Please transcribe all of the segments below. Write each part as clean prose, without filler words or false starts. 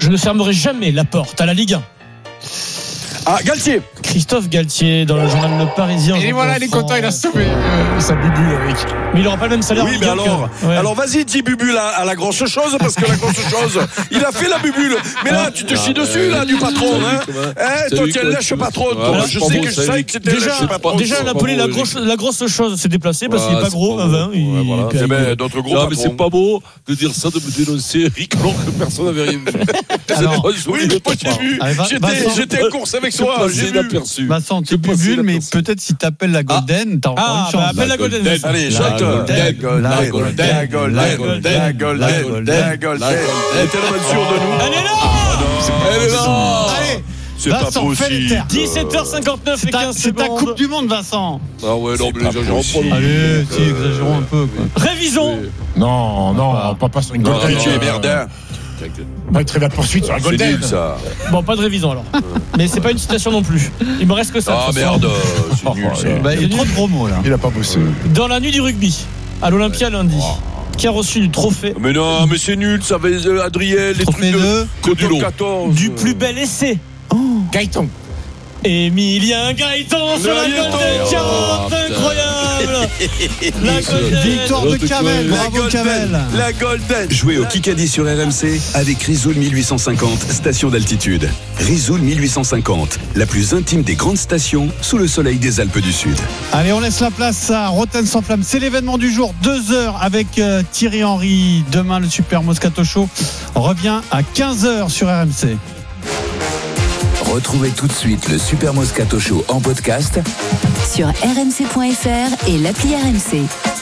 Je ne fermerai jamais la porte à la Ligue 1. Ah, Galtier. Christophe Galtier dans le journal Le Parisien. Et voilà, il est content, il a sauvé sa bubule, Eric. Mais il n'aura pas le même salaire. Oui, mais alors vas-y, dis bubule à la grosse chose, parce que la grosse chose, il a fait la bubule. Mais là, tu te chies dessus, là, du patron. Toi, tu lèches patron. Je sais que je sais que c'était lèche patron. Déjà, il a appelé la grosse chose s'est déplacée parce qu'il n'est pas gros, un vin. Notre gros non, mais c'est pas beau de dire ça, de me dénoncer, Eric, alors que personne n'avait rien vu. Oui, mais moi, j'ai vu. J'étais en course avec toi. J'ai vu. Vincent, tu bubules, mais peut-être si t'appelles la Golden, t'as encore une chance. Appelle la Golden. Allez, chante. La Golden. T'es tellement sûr de nous. Elle est là. Allez, C'est pas Vincent, fais les possible. terres. 17h59 et 15 C'est ta secondes. Coupe du Monde, Vincent. Ah ouais, non, mais pas possible. Allez, si, exagérons un peu, quoi. Révisons. Non, on peut pas sur une Non, Golden. tu es merdin. On va être la poursuite sur la C'est Golden. nul, ça. Bon, pas de révision alors. Mais c'est pas une citation non plus. Il me reste que ça. Ah, merde. C'est nul, ça. Il y a trop de gros mots, là. Il a pas bossé. Dans la nuit du rugby, à l'Olympia lundi, qui a reçu le trophée Mais non, mais c'est nul, ça va, Adrien, les Trophée trucs de Codulon 14. du plus bel essai. Gaëtan. Emilien Gaëtan sur la Golden 40, incroyable. La Golden. Victoire de Cavel, bravo Cavel. La Golden. Jouez au Kikadi sur RMC avec Risoul 1850, station d'altitude. Risoul 1850, la plus intime des grandes stations sous le soleil des Alpes du Sud. Allez, on laisse la place à Rotten sans flamme. C'est l'événement du jour, 2h avec Thierry Henry. Demain, le Super Moscato Show revient à 15h sur RMC. Retrouvez tout de suite le Super Moscato Show en podcast sur rmc.fr et l'appli RMC.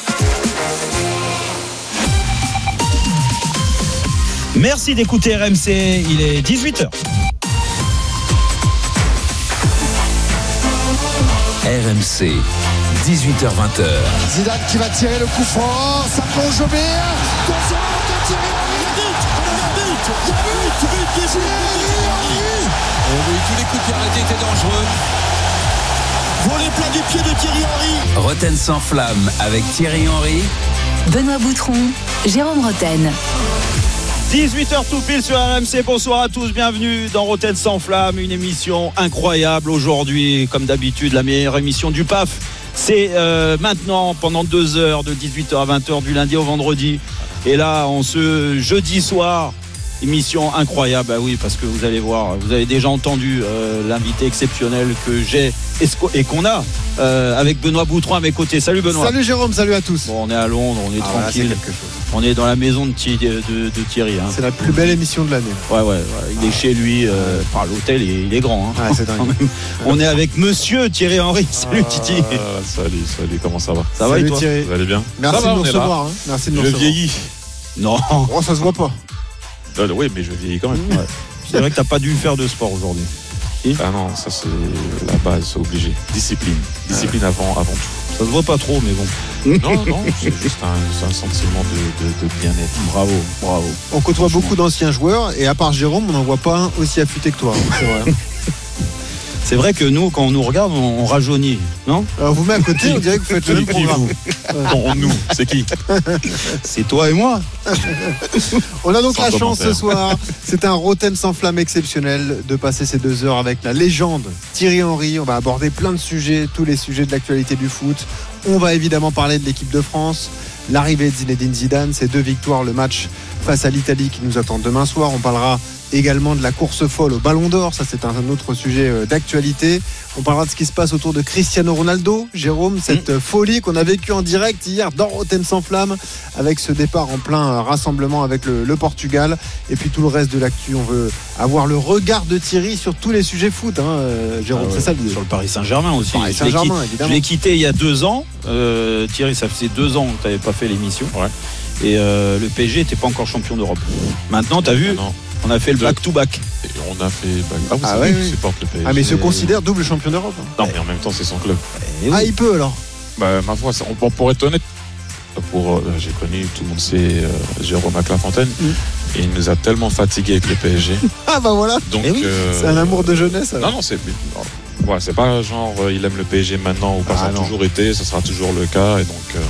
Merci d'écouter RMC, il est 18h. RMC, 18h-20h. Zidane qui va tirer le coup franc, ça plonge au biais. Attention, tous les coups de pied arrêtés étaient dangereux. Volet plat du pied de Thierry Henry. Rotten sans flamme avec Thierry Henry. Benoît Boutron, Jérôme Rotten. 18h tout pile sur RMC, bonsoir à tous, bienvenue dans Rotten sans flamme, une émission incroyable aujourd'hui, comme d'habitude, la meilleure émission du PAF. C'est maintenant pendant 2 heures, de 18h à 20h, du lundi au vendredi. Et là, en ce jeudi soir, émission incroyable, bah oui, parce que vous allez voir, vous avez déjà entendu l'invité exceptionnel que j'ai et qu'on a avec Benoît Boutron à mes côtés. Salut Benoît. Salut Jérôme, salut à tous. Bon, on est à Londres, on est tranquille. On est dans la maison de Thierry. Hein. C'est la plus belle émission de l'année. Ouais. Il est chez lui, par l'hôtel, et il est grand. Hein. Ouais, c'est dingue. On est avec Monsieur Thierry Henry. Salut Titi. Salut, comment ça va? Ça va et toi? Thierry. Vous allez bien? Merci de nous recevoir. Merci de nous recevoir. Je vieillis. Non. Oh, ça se voit pas. Oui, mais je vieillis quand même. Ouais. C'est vrai que t'as pas dû faire de sport aujourd'hui. Ah non, ça c'est la base, c'est obligé. Discipline avant tout. Ça se voit pas trop, mais bon. Non, c'est juste un sentiment de bien-être. Bravo. On côtoie beaucoup d'anciens joueurs et à part Jérôme, on n'en voit pas un aussi affûté que toi. C'est vrai. C'est vrai que nous, quand on nous regarde, on rajeunit, non? Alors vous met à côté, on dirait que vous faites le même programme. Nous, c'est qui? C'est toi et moi. On a donc Sans la chance commentaire. ce soir, c'est un Rotten sans flamme exceptionnel de passer ces 2 heures avec la légende Thierry Henry. On va aborder plein de sujets, tous les sujets de l'actualité du foot. On va évidemment parler de l'équipe de France, l'arrivée de Zinedine Zidane, ses 2 victoires, le match face à l'Italie qui nous attend demain soir. On parlera également de la course folle au Ballon d'Or, ça c'est un autre sujet d'actualité. On parlera de ce qui se passe autour de Cristiano Ronaldo, Jérôme, cette folie qu'on a vécue en direct hier dans Rotten sans flamme avec ce départ en plein rassemblement avec le Portugal, et puis tout le reste de l'actu. On veut avoir le regard de Thierry sur tous les sujets foot, Jérôme, c'est ça l'idée. Sur le Paris Saint-Germain aussi. Paris Saint-Germain, évidemment. Je l'ai quitté il y a 2 ans. Thierry, ça faisait 2 ans que tu n'avais pas fait l'émission. Ouais. Et le PSG n'était pas encore champion d'Europe. Maintenant, tu as vu, Non. on a fait le back-to-back. Et on a fait. Ah, vous Ah savez ouais, qu'il oui. supporte le PSG. Ah mais il se considère double champion d'Europe. Non, mais en même temps, c'est son club. Et oui. Ah il peut alors. Ma foi, pour être honnête, j'ai connu, tout le monde sait, Jérôme Clairefontaine. Et il nous a tellement fatigués avec le PSG. Ah bah voilà. Donc, c'est un amour de jeunesse. Alors. Non, c'est pas genre il aime le PSG maintenant ou pas, ça a toujours été, ça sera toujours le cas. Et donc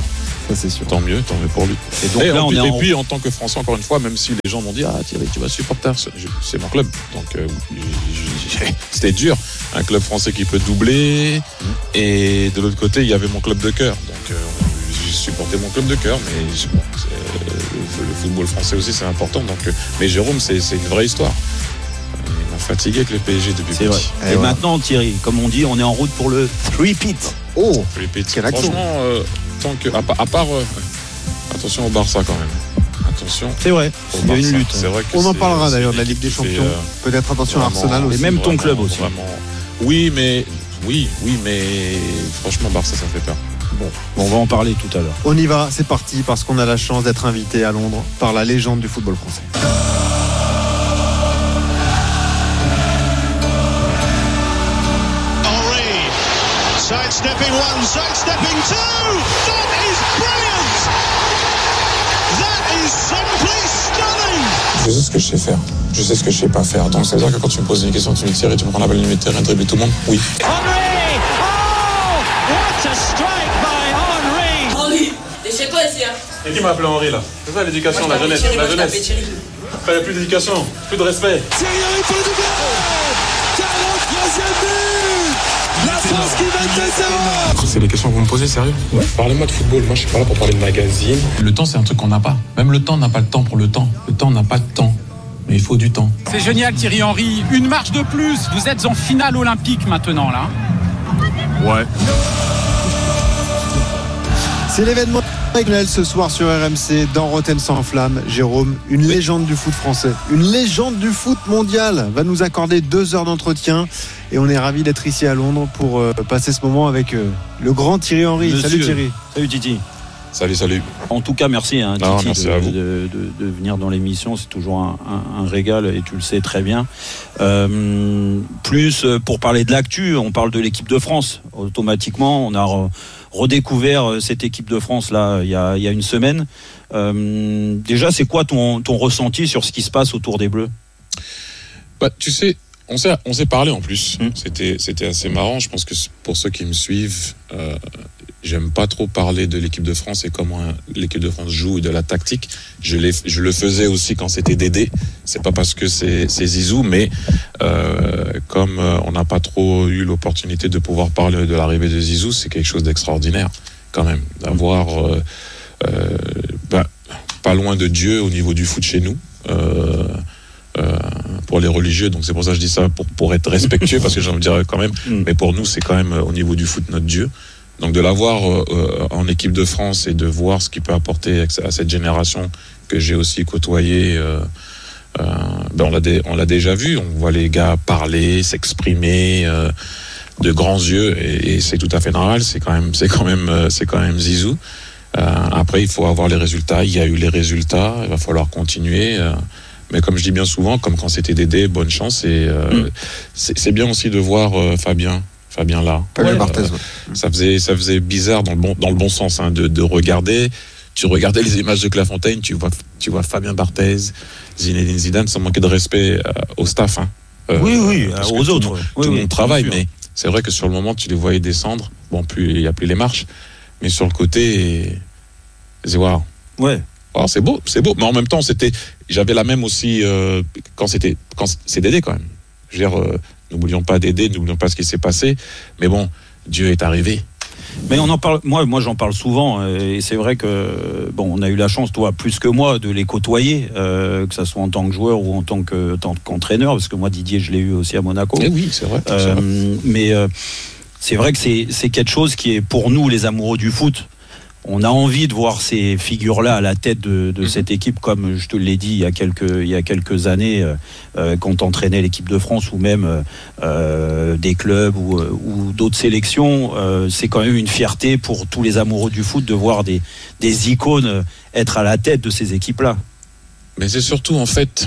Ça, c'est sûr. Tant mieux pour lui. Et donc là, et puis en tant que Français, encore une fois, même si les gens m'ont dit Thierry, tu vas supporter, c'est mon club. Donc c'était dur. Un club français qui peut doubler. Et de l'autre côté, il y avait mon club de cœur. Donc j'ai supporté mon club de cœur, mais le football français aussi, c'est important. Donc, mais Jérôme, c'est une vraie histoire. Il m'a fatigué avec le PSG depuis petit. Vrai. Et maintenant, Thierry, comme on dit, on est en route pour le repeat. Oh, quel accent. Franchement, tant que à part attention au Barça quand même. Attention. C'est vrai. Il y a une lutte. C'est vrai que on en parlera d'ailleurs de la Ligue des Champions. Peut-être attention à Arsenal aussi. Et même ton club aussi. Vraiment. Oui, mais franchement, Barça, ça fait peur. Bon, on va en parler tout à l'heure. On y va, c'est parti, parce qu'on a la chance d'être invité à Londres par la légende du football français. Sidestepping one, sidestepping two. That is brilliant. That is simply stunning. Je sais ce que je sais faire. Je sais ce que je sais pas faire. Donc ça veut dire que quand tu me poses une question, tu me tires et tu me prends la balle du milieu de terrain, dribbler tout le monde. Oui. Henry. Oh, what a strike by Henry. Henry, déchez pas ici. Et qui m'a appelé Henry là? C'est ça l'éducation, la jeunesse. La jeunesse. Fallait plus d'éducation, plus de respect. Thierry Henry pour le doublé. 43e but. La France qui va décevoir. C'est les questions que vous me posez, sérieux? Ouais. Parlez-moi de football, moi je suis pas là pour parler de magazine. Le temps, c'est un truc qu'on n'a pas. Même le temps n'a pas le temps pour le temps. Le temps n'a pas de temps. Mais il faut du temps. C'est génial, Thierry Henry. Une marche de plus. Vous êtes en finale olympique maintenant, là. Ouais. C'est l'événement régulier ce soir sur RMC dans Rotten sans flamme. Jérôme, une légende du foot français, une légende du foot mondial, va nous accorder 2 heures d'entretien. Et on est ravis d'être ici à Londres pour passer ce moment avec le grand Thierry Henry. Monsieur. Salut Thierry. Salut Titi. Salut. En tout cas, merci, Titi, merci à vous. De venir dans l'émission. C'est toujours un régal et tu le sais très bien. Plus pour parler de l'actu, on parle de l'équipe de France. Automatiquement, on a redécouvert cette équipe de France là il y a une semaine. Déjà, c'est quoi ton ressenti sur ce qui se passe autour des Bleus? Tu sais, on s'est parlé en plus. C'était assez marrant. Je pense que pour ceux qui me suivent, j'aime pas trop parler de l'équipe de France et comment l'équipe de France joue et de la tactique. Je le faisais aussi quand c'était Dédé. C'est pas parce que c'est Zizou, mais comme on n'a pas trop eu l'opportunité de pouvoir parler de l'arrivée de Zizou, c'est quelque chose d'extraordinaire quand même d'avoir pas loin de Dieu au niveau du foot chez nous. Pour les religieux, donc c'est pour ça que je dis ça pour être respectueux parce que j'en dirais quand même, mais pour nous c'est quand même au niveau du foot notre Dieu. Donc de l'avoir en équipe de France et de voir ce qu'il peut apporter à cette génération que j'ai aussi côtoyée, on l'a déjà vu. On voit les gars parler, s'exprimer de grands yeux et c'est tout à fait normal. C'est quand même Zizou. Après il faut avoir les résultats. Il y a eu les résultats. Il va falloir continuer. Mais comme je dis bien souvent, comme quand c'était Dédé, bonne chance. Et c'est bien aussi de voir Fabien là. Barthez, ça faisait bizarre dans le bon sens de regarder. Tu regardais les images de Clairefontaine, tu vois Fabien Barthez, Zinedine Zidane, sans manquer de respect au staff. Oui, aux autres. Tout le monde travaille, mais c'est vrai que sur le moment, tu les voyais descendre. Bon, il n'y a plus les marches, mais sur le côté, c'est waouh. Ouais. Oh, c'est beau, mais en même temps, j'avais la même aussi quand c'est Dédé quand même. Je veux dire, n'oublions pas Dédé, n'oublions pas ce qui s'est passé, mais bon, Dieu est arrivé. Mais on en parle, moi j'en parle souvent, et c'est vrai que on a eu la chance, toi plus que moi, de les côtoyer, que ça soit en tant que joueur ou en tant qu'entraîneur, parce que moi Didier je l'ai eu aussi à Monaco. Et oui, c'est vrai. Mais c'est vrai que c'est quelque chose qui est pour nous les amoureux du foot. On a envie de voir ces figures-là à la tête de cette équipe, comme je te l'ai dit il y a quelques années, quand on entraînait l'équipe de France ou même des clubs ou d'autres sélections. C'est quand même une fierté pour tous les amoureux du foot de voir des icônes être à la tête de ces équipes-là. Mais c'est surtout en fait...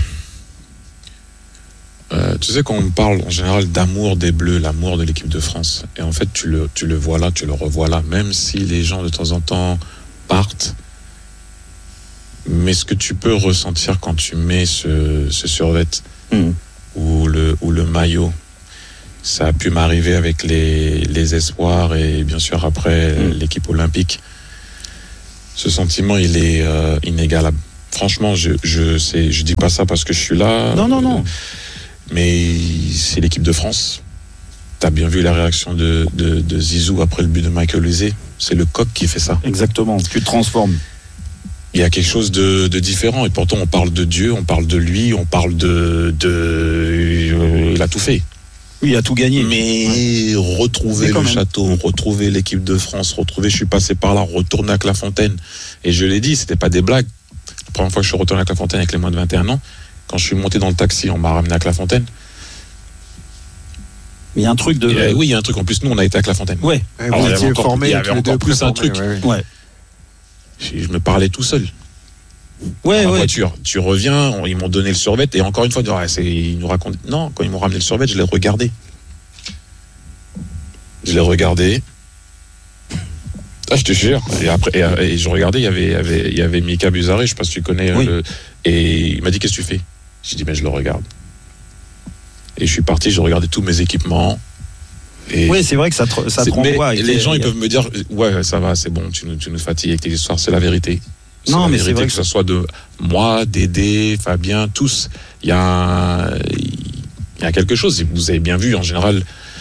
tu sais, quand on parle en général d'amour des Bleus, l'amour de l'équipe de France, et en fait tu le vois là, tu le revois là, même si les gens de temps en temps partent, mais ce que tu peux ressentir quand tu mets ce survêt ou le maillot, ça a pu m'arriver avec les espoirs et bien sûr après l'équipe olympique. Ce sentiment, il est inégalable. Franchement, je dis pas ça parce que je suis là. Non. Mais c'est l'équipe de France. T'as bien vu la réaction de Zizou après le but de Michael Olise. C'est le coq qui fait ça. Exactement, tu te transformes. Il y a quelque chose de différent. Et pourtant, on parle de Dieu, on parle de lui, on parle il a tout fait. Oui, il a tout gagné. Mais retrouver le château, retrouver l'équipe de France, je suis passé par là, retourner à Clairefontaine. Et je l'ai dit, c'était pas des blagues. La première fois que je suis retourné à Clairefontaine avec les moins de 21 ans, quand je suis monté dans le taxi, on m'a ramené à Clairefontaine. Il y a un truc de. Oui, il y a un truc. En plus, nous, on a été à Clairefontaine. Ouais. Il y avait encore plus un truc. Ouais. Je me parlais tout seul. Ouais. Voiture. Tu reviens, ils m'ont donné le survêt et encore une fois, ils nous racontent. Non, quand ils m'ont ramené le survêt, je l'ai regardé. Je te jure. Et après, et je regardais, il y avait Mika Buzaré, je sais pas si tu connais. Et il m'a dit, qu'est-ce que tu fais? J'ai dit, je le regarde. Et je suis parti, je regardais tous mes équipements. Oui, c'est vrai que ça te renvoie. Les gens, ils peuvent me dire, ouais, ça va, c'est bon, tu nous fatigues avec tes histoires, c'est la vérité. Non, mais c'est vrai que ce soit de moi, Dédé, Fabien, tous, il y a quelque chose. Vous avez bien vu, en général,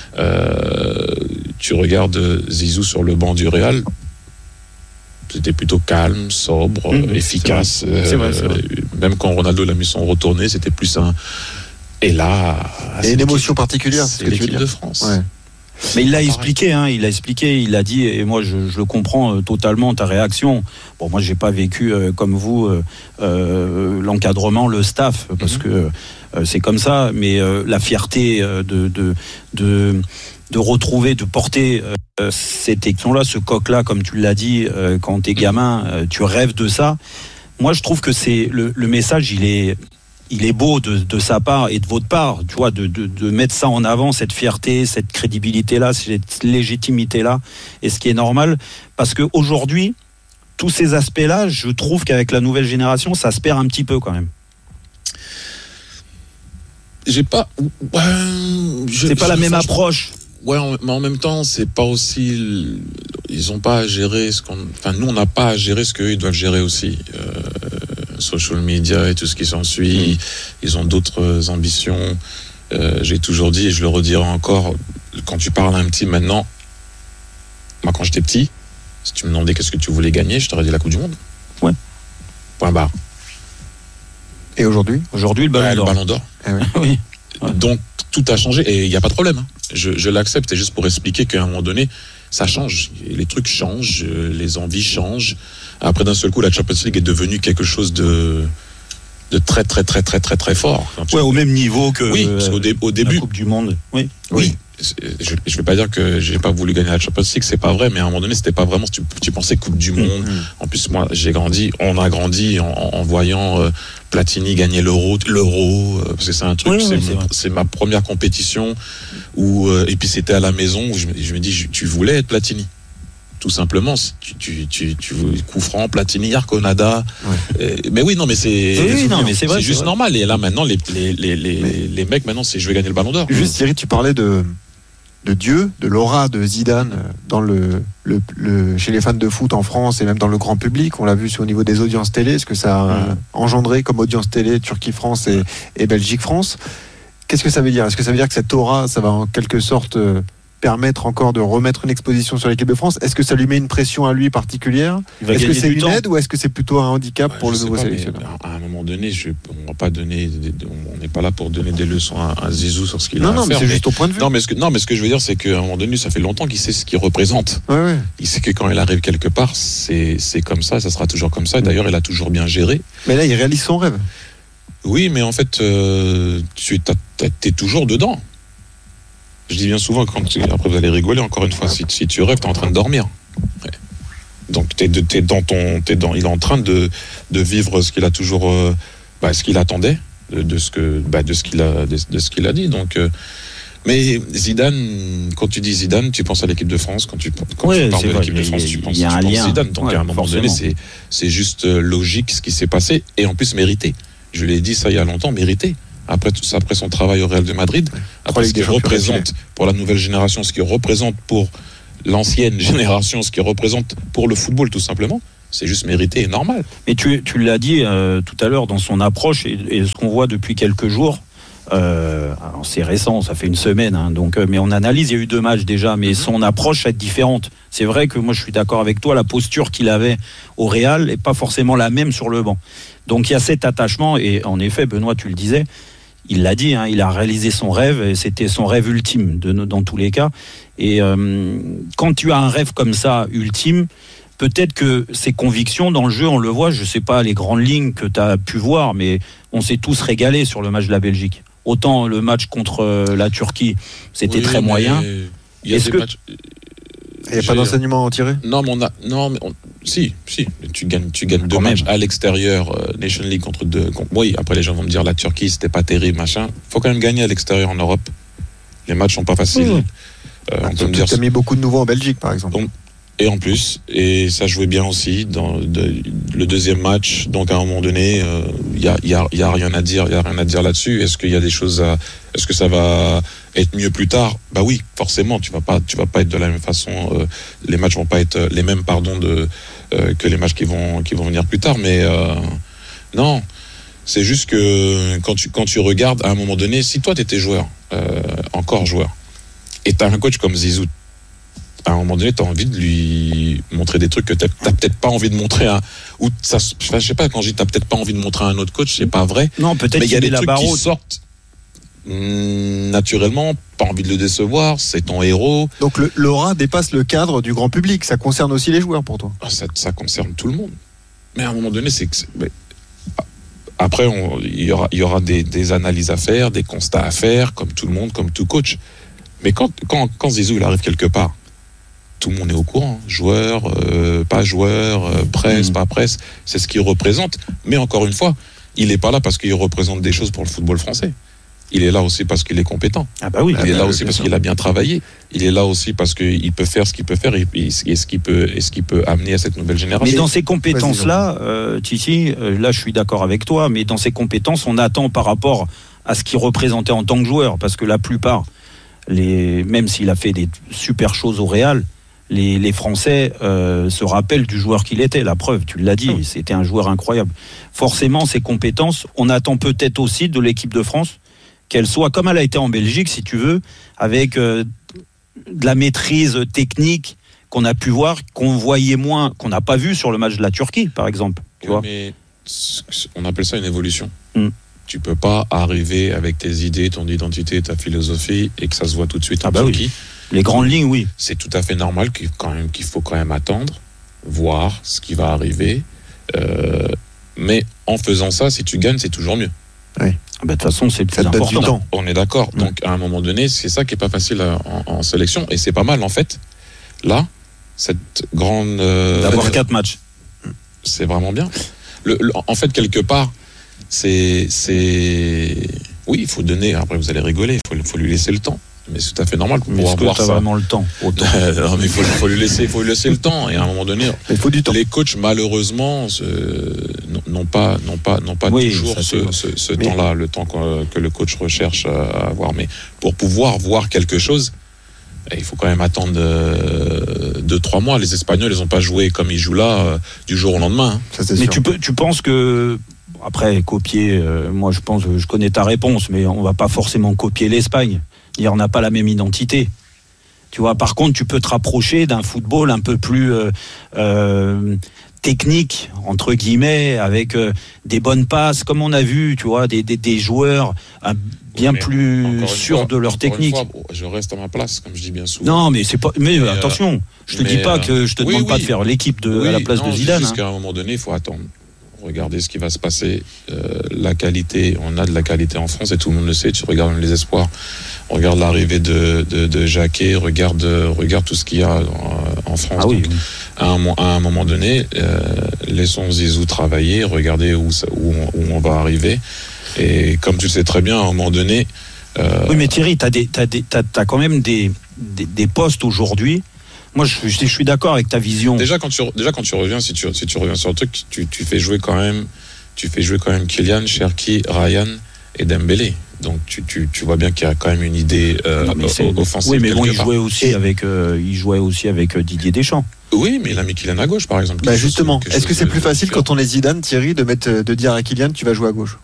tu regardes Zizou sur le banc du Real, c'était plutôt calme, sobre, efficace. C'est vrai. Même quand Ronaldo l'a mis son retourné, c'était plus un. Et là, il y a une émotion particulière, c'est l'équipe de France. Ouais. Mais il l'a expliqué, il a dit, et moi je le comprends totalement, ta réaction. Bon, moi j'ai pas vécu comme vous l'encadrement, le staff, parce que c'est comme ça, mais la fierté de retrouver, de porter cette élection-là, ce coq-là, comme tu l'as dit, quand t'es gamin, tu rêves de ça. Moi je trouve que c'est le message, il est beau de sa part et de votre part, tu vois, de mettre ça en avant, cette fierté, cette crédibilité-là, cette légitimité-là, et ce qui est normal, parce qu'aujourd'hui, tous ces aspects-là, je trouve qu'avec la nouvelle génération, ça se perd un petit peu quand même. C'est pas la même approche. Ouais, mais en même temps, c'est pas aussi. Ils ont pas à gérer nous, on n'a pas à gérer ce qu'eux, ils doivent gérer aussi. Social media et tout ce qui s'ensuit. Ils ont d'autres ambitions. J'ai toujours dit, et je le redirai encore, quand tu parles à un petit maintenant, moi quand j'étais petit, si tu me demandais qu'est-ce que tu voulais gagner, je t'aurais dit la Coupe du Monde. Ouais. Point barre. Et aujourd'hui le Ballon d'Or. Oui. Donc tout a changé et il n'y a pas de problème. Je l'accepte, c'est juste pour expliquer qu'à un moment donné, ça change. Les trucs changent, les envies changent. Après, d'un seul coup, la Champions League est devenue quelque chose de très, très, très, très, très, très fort. Ouais, au même niveau que parce qu'au début, la Coupe du Monde. Oui. Je ne vais pas dire que j'ai pas voulu gagner la Champions League, c'est pas vrai, mais à un moment donné, c'était pas vraiment. Tu pensais Coupe du Monde. En plus, moi, on a grandi en voyant Platini gagner l'Euro, parce que c'est un truc, c'est ma première compétition et puis c'était à la maison où je me dis, tu voulais être Platini. Tout simplement, tu coup franc, Platini, Arconada. Mais oui, non, mais c'est mais c'est vrai, c'est juste normal. Et là, maintenant, les mecs, maintenant, c'est je vais gagner le Ballon d'Or. Juste, Thierry, tu parlais de Dieu, de l'aura de Zidane dans chez les fans de foot en France et même dans le grand public. On l'a vu au niveau des audiences télé, ce que ça a engendré comme audience télé, Turquie-France et Belgique-France. Qu'est-ce que ça veut dire? Est-ce que ça veut dire que cette aura, ça va en quelque sorte permettre encore de remettre une exposition sur l'équipe de France? Est-ce que ça lui met une pression à lui particulière? Est-ce que c'est une aide ou est-ce que c'est plutôt un handicap pour le nouveau sélectionneur? À un moment donné, on n'est pas là pour donner des leçons à Zizou sur ce qu'il a à faire. Non, mais c'est juste ton point de vue. Non, mais ce que je veux dire, c'est qu'à un moment donné, ça fait longtemps qu'il sait ce qu'il représente. Ouais. Il sait que quand il arrive quelque part, c'est comme ça sera toujours comme ça. D'ailleurs, il a toujours bien géré. Mais là, il réalise son rêve. Oui, mais en fait, t'es toujours dedans. Je dis bien souvent, après vous allez rigoler encore une fois, si tu rêves, t'es en train de dormir. Ouais. Donc il est en train de vivre ce qu'il a toujours, ce qu'il attendait, de ce qu'il a dit. Donc, mais Zidane, quand tu dis Zidane, tu penses à l'équipe de France. Quand tu parles de l'équipe de France, tu penses Zidane. Donc à un moment donné, c'est juste logique ce qui s'est passé et en plus mérité. Je l'ai dit ça il y a longtemps, mérité. Après son travail au Real de Madrid, après ce qu'il représente pour la nouvelle génération, ce qu'il représente pour l'ancienne génération, ce qu'il représente pour le football tout simplement, C'est juste mérité et normal. Mais tu l'as dit tout à l'heure dans son approche et ce qu'on voit depuis quelques jours. Alors c'est récent, ça fait une semaine, hein, donc, mais on analyse, il y a eu 2 matchs déjà, mais son approche est différente. C'est vrai que moi je suis d'accord avec toi, la posture qu'il avait au Real n'est pas forcément la même sur le banc. Donc il y a cet attachement, et en effet, Benoît, tu le disais, il l'a dit, hein, il a réalisé son rêve, et c'était son rêve ultime dans tous les cas. Et quand tu as un rêve comme ça, ultime, peut-être que ses convictions dans le jeu, on le voit, je ne sais pas les grandes lignes que tu as pu voir, mais on s'est tous régalés sur le match de la Belgique. Autant le match contre la Turquie, c'était très moyen. Il y a des matchs. Il n'y a pas d'enseignement à en tirer ? Non, mais si. Tu gagnes 2 matchs à l'extérieur, Nation League contre 2. Oui, après les gens vont me dire la Turquie, c'était pas terrible, machin. Faut quand même gagner à l'extérieur en Europe. Les matchs sont pas faciles. On peut me dire. Tu as mis beaucoup de nouveaux en Belgique, par exemple. Et en plus, et ça jouait bien aussi dans le deuxième match. Donc à un moment donné, il y a rien à dire, là-dessus. Est-ce qu'il y a des choses est-ce que ça va être mieux plus tard ? Bah oui, forcément. Tu vas pas être de la même façon. Les matchs vont pas être les mêmes, que les matchs qui vont venir plus tard. Mais non, c'est juste que quand tu regardes à un moment donné, si toi t'étais joueur, encore joueur, et t'as un coach comme Zizou. À un moment donné, tu as envie de lui montrer des trucs que tu n'as peut-être pas envie de montrer à... Ou ça, je sais pas, quand je dis tu n'as peut-être pas envie de montrer à un autre coach, c'est pas vrai. Non, peut-être mais il y a des la trucs qui sortent naturellement, pas envie de le décevoir, c'est ton héros. Donc l'aura dépasse le cadre du grand public, ça concerne aussi les joueurs pour toi ? Ça concerne tout le monde. Mais à un moment donné, après, il y aura des analyses à faire, des constats à faire, comme tout le monde, comme tout coach. Mais quand Zizou il arrive quelque part, tout le monde est au courant, joueur, pas joueur, presse, pas presse, c'est ce qu'il représente. Mais encore une fois, il n'est pas là parce qu'il représente des choses pour le football français. Il est là aussi parce qu'il est compétent. Ah bah oui. Il est là aussi parce qu'il a bien travaillé. Il est là aussi parce qu'il peut faire ce qu'il peut faire et ce qu'il peut amener à cette nouvelle génération. Mais dans ces compétences-là, Titi, là je suis d'accord avec toi, mais dans ces compétences, on attend par rapport à ce qu'il représentait en tant que joueur, parce que la plupart, même s'il a fait des super choses au Real, les Français se rappellent du joueur qu'il était. La preuve, tu l'as dit, c'était un joueur incroyable. Forcément, ses compétences, on attend peut-être aussi de l'équipe de France qu'elle soit comme elle a été en Belgique, si tu veux, avec de la maîtrise technique qu'on a pu voir, qu'on voyait moins, qu'on n'a pas vu sur le match de la Turquie, par exemple. Tu vois, mais on appelle ça une évolution. Tu peux pas arriver avec tes idées, ton identité, ta philosophie et que ça se voit tout de suite en Turquie. Oui. Les grandes lignes, oui. C'est tout à fait normal qu'il faut quand même attendre, voir ce qui va arriver. Mais en faisant ça, si tu gagnes, c'est toujours mieux. Oui. De toute façon, c'est le plus important. On est d'accord. Donc, à un moment donné, c'est ça qui est pas facile en sélection. Et c'est pas mal, en fait. Là, cette grande... D'avoir 4 matchs. C'est vraiment bien. En fait, quelque part, c'est... Oui, il faut donner... Après, vous allez rigoler. Il faut lui laisser le temps. Mais c'est tout à fait normal pour pouvoir voir ça. Vraiment le temps. Non, mais il faut lui laisser le temps. Et à un moment donné, il faut du temps. Les coachs, malheureusement, n'ont pas toujours ce temps-là, le temps que le coach recherche à avoir. Mais pour pouvoir voir quelque chose, il faut quand même attendre 2-3 mois. Les Espagnols, ils n'ont pas joué comme ils jouent là du jour au lendemain. Ça, mais tu penses que... Après, copier, moi je connais ta réponse, mais on ne va pas forcément copier l'Espagne. On n'a pas la même identité. Tu vois, par contre, tu peux te rapprocher d'un football un peu plus technique, entre guillemets, avec des bonnes passes, comme on a vu, tu vois, des joueurs bien plus sûrs de leur technique. Je reste à ma place, comme je dis bien souvent. Non, mais c'est pas. Mais attention, je te dis pas que je te demande pas de faire l'équipe à la place de Zidane. Jusqu'à un moment donné, il faut attendre. Regardez ce qui va se passer. La qualité, on a de la qualité en France et tout le monde le sait. Tu regardes même les espoirs. Regarde l'arrivée de Jacquet. Regarde tout ce qu'il y a en France. Ah oui, donc, à un moment donné, laissons Zizou travailler. Regardez où on va arriver. Et comme tu le sais très bien, à un moment donné. Oui, mais Thierry, t'as quand même des postes aujourd'hui. Moi, je suis d'accord avec ta vision. Déjà, quand tu reviens, si tu reviens sur le truc, tu fais jouer quand même Kylian, Cherki, Ryan et Dembélé. Donc, tu vois bien qu'il y a quand même une idée offensive. Oui, mais bon, il jouait aussi avec Didier Deschamps. Oui, mais il a mis Kylian à gauche, par exemple. Bah justement, est-ce que c'est plus facile quand on est Zidane, Thierry, de dire à Kylian tu vas jouer à gauche?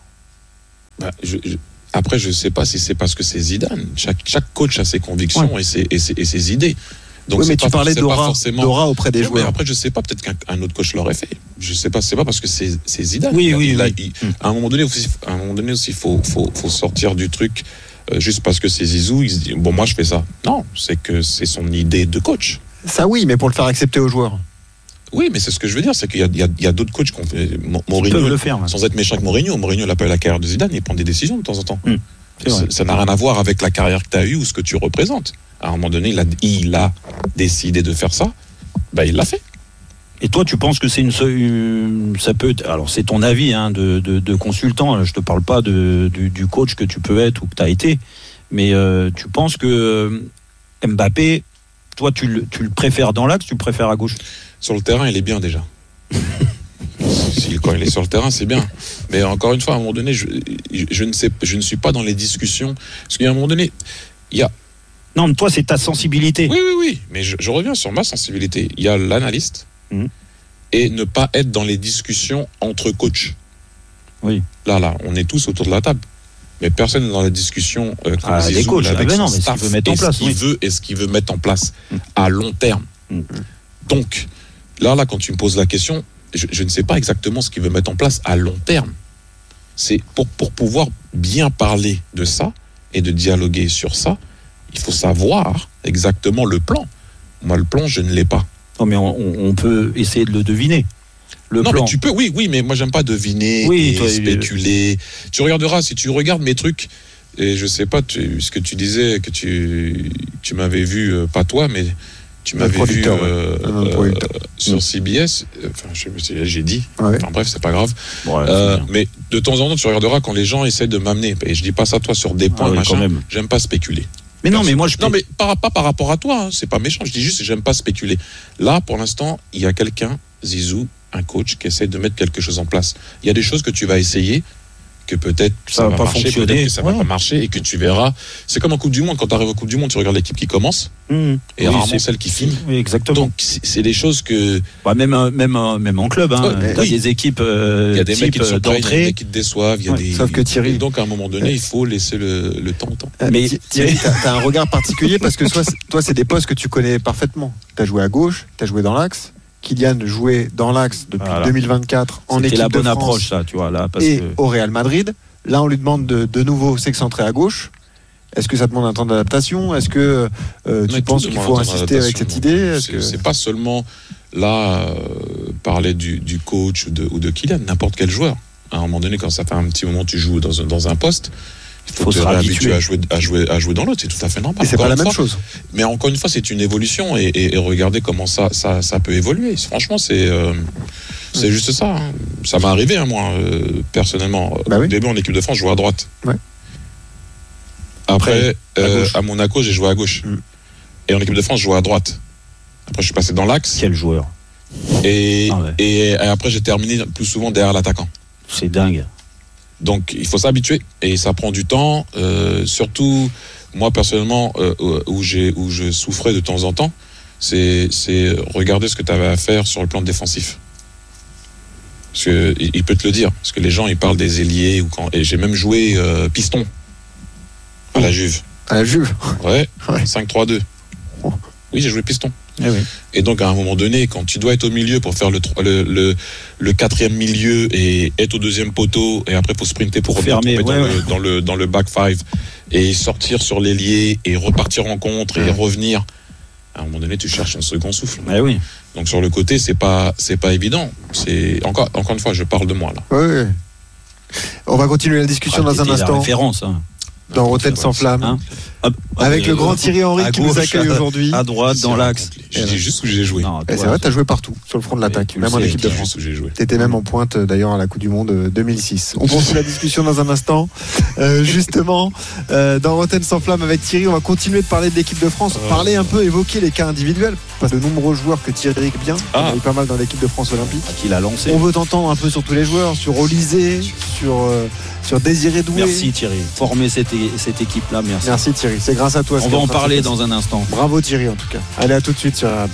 Après, je ne sais pas si c'est parce que c'est Zidane. Chaque coach a ses convictions et ses idées. Donc, oui, mais tu parlais d'aura auprès des joueurs. Mais après, je ne sais pas, peut-être qu'un autre coach l'aurait fait. Je ne sais pas, c'est pas parce que c'est Zidane. À un moment donné aussi, il faut sortir du truc juste parce que c'est Zizou. Il se dit, bon, moi, je fais ça. Non, c'est que c'est son idée de coach. Ça, oui, mais pour le faire accepter aux joueurs. Oui, mais c'est ce que je veux dire, c'est qu'il y a d'autres coachs qui ont fait. Mourinho, le faire, sans être méchant avec Mourinho n'a pas eu la carrière de Zidane, il prend des décisions de temps en temps. Ça n'a rien à voir avec la carrière que tu as eue ou ce que tu représentes. À un moment donné, il a décidé de faire ça, il l'a fait. Et toi, tu penses que c'est ça peut être, alors c'est ton avis de consultant, je te parle pas du coach que tu peux être ou que tu as été, mais tu penses que Mbappé, toi tu le préfères dans l'axe, tu le préfères à gauche? Sur le terrain, il est bien déjà. Quand il est sur le terrain, c'est bien. Mais encore une fois, à un moment donné, je ne suis pas dans les discussions. Parce qu'à un moment donné, il y a... Non, mais toi, c'est ta sensibilité. Oui. Mais je reviens sur ma sensibilité. Il y a l'analyste et ne pas être dans les discussions entre coachs. Oui. Là, on est tous autour de la table. Mais personne n'est dans la discussion des coachs, avec son staff, ce qu'il veut mettre en place à long terme. Donc, là, quand tu me poses la question, je ne sais pas exactement ce qu'il veut mettre en place à long terme. C'est pour pouvoir bien parler de ça et de dialoguer sur ça, il faut savoir exactement le plan. Moi, le plan, je ne l'ai pas. Non, mais on peut essayer de le deviner. Le plan. Mais tu peux, oui, mais moi, j'aime pas deviner et spéculer. Tu regarderas, si tu regardes mes trucs, et je sais pas, ce que tu disais, que tu m'avais vu, pas toi, mais tu m'avais vu sur CBS, j'ai dit, bref, c'est pas grave. Mais de temps en temps, tu regarderas quand les gens essaient de m'amener, et je dis pas ça toi sur des points, j'aime pas spéculer. Mais non, mais moi mais pas par rapport à toi, c'est pas méchant, je dis juste que j'aime pas spéculer. Là, pour l'instant, il y a quelqu'un, Zizou, un coach qui essaie de mettre quelque chose en place. Il y a des choses que tu vas essayer, que peut-être ça va pas marcher, peut-être que ça va pas marcher, et que tu verras. C'est comme en Coupe du Monde, quand tu arrives en Coupe du Monde, tu regardes l'équipe qui commence et rarement celle qui finit. Oui, exactement. Donc c'est des choses que même en club, t'as des équipes, il y a des mecs qui te surprennent, il y a des mecs qui te déçoivent, sauf que Thierry, donc à un moment donné, il faut laisser le temps au temps. Mais Thierry, t'as un regard particulier parce que toi c'est des postes que tu connais parfaitement. T'as joué à gauche, t'as joué dans l'axe. Kylian jouait dans l'axe depuis 2024 en équipe de France. C'était la bonne approche, ça, tu vois, là, au Real Madrid. Là, on lui demande de nouveau s'excentrer à gauche. Est-ce que ça demande un temps d'adaptation? Est-ce que tu penses qu'il faut insister avec cette idée? C'est pas seulement là parler du coach ou de Kylian, n'importe quel joueur. À un moment donné, quand ça fait un petit moment que tu joues dans un poste, il faut te réhabituer à jouer dans l'autre, c'est tout à fait normal. Et c'est pas la même chose. Mais encore une fois, c'est une évolution et regardez comment ça peut évoluer. Franchement, c'est juste ça. Ça m'est arrivé, moi, personnellement. Au début, en équipe de France, je jouais à droite. Après, à Monaco, j'ai joué à gauche. Et en équipe de France, je jouais à droite. Après, je suis passé dans l'axe. Quel joueur. Et après, j'ai terminé plus souvent derrière l'attaquant. C'est dingue. Donc il faut s'habituer et ça prend du temps. Surtout moi personnellement où je souffrais de temps en temps, c'est regarder ce que tu avais à faire sur le plan défensif. Parce que il peut te le dire. Parce que les gens ils parlent des ailiers et j'ai même joué piston à la Juve. À la Juve. Ouais. 5-3-2. Oui, j'ai joué piston. Et donc à un moment donné, quand tu dois être au milieu pour faire le quatrième milieu et être au deuxième poteau, et après il faut sprinter pour fermer dans le back five et sortir sur l'ailier et repartir en contre et revenir, à un moment donné tu cherches un second souffle. Donc sur le côté c'est pas évident. C'est encore une fois je parle de moi là. On va continuer la discussion dans un instant. La référence. Dans Rotten sans flamme. Avec le grand Thierry Henry qui nous accueille aujourd'hui. À droite, dans l'axe. Je dis juste où j'ai joué. C'est vrai, t'as joué partout, sur le front de l'attaque, même en équipe de France. T'étais même en pointe d'ailleurs à la Coupe du Monde 2006. On poursuit la discussion dans un instant. Justement, dans Rotten sans flamme avec Thierry, on va continuer de parler de l'équipe de France, parler un peu, évoquer les cas individuels. Parce que de nombreux joueurs que Thierry bien, il y a eu pas mal dans l'équipe de France olympique. Qu'il a lancé. On veut t'entendre un peu sur tous les joueurs, sur Olysée, sur Désiré Doué. Merci Thierry. Former cette équipe-là, merci. Merci Thierry, c'est grâce à toi. On va en parler dans un instant. Bravo Thierry en tout cas. Allez, à tout de suite sur RMC.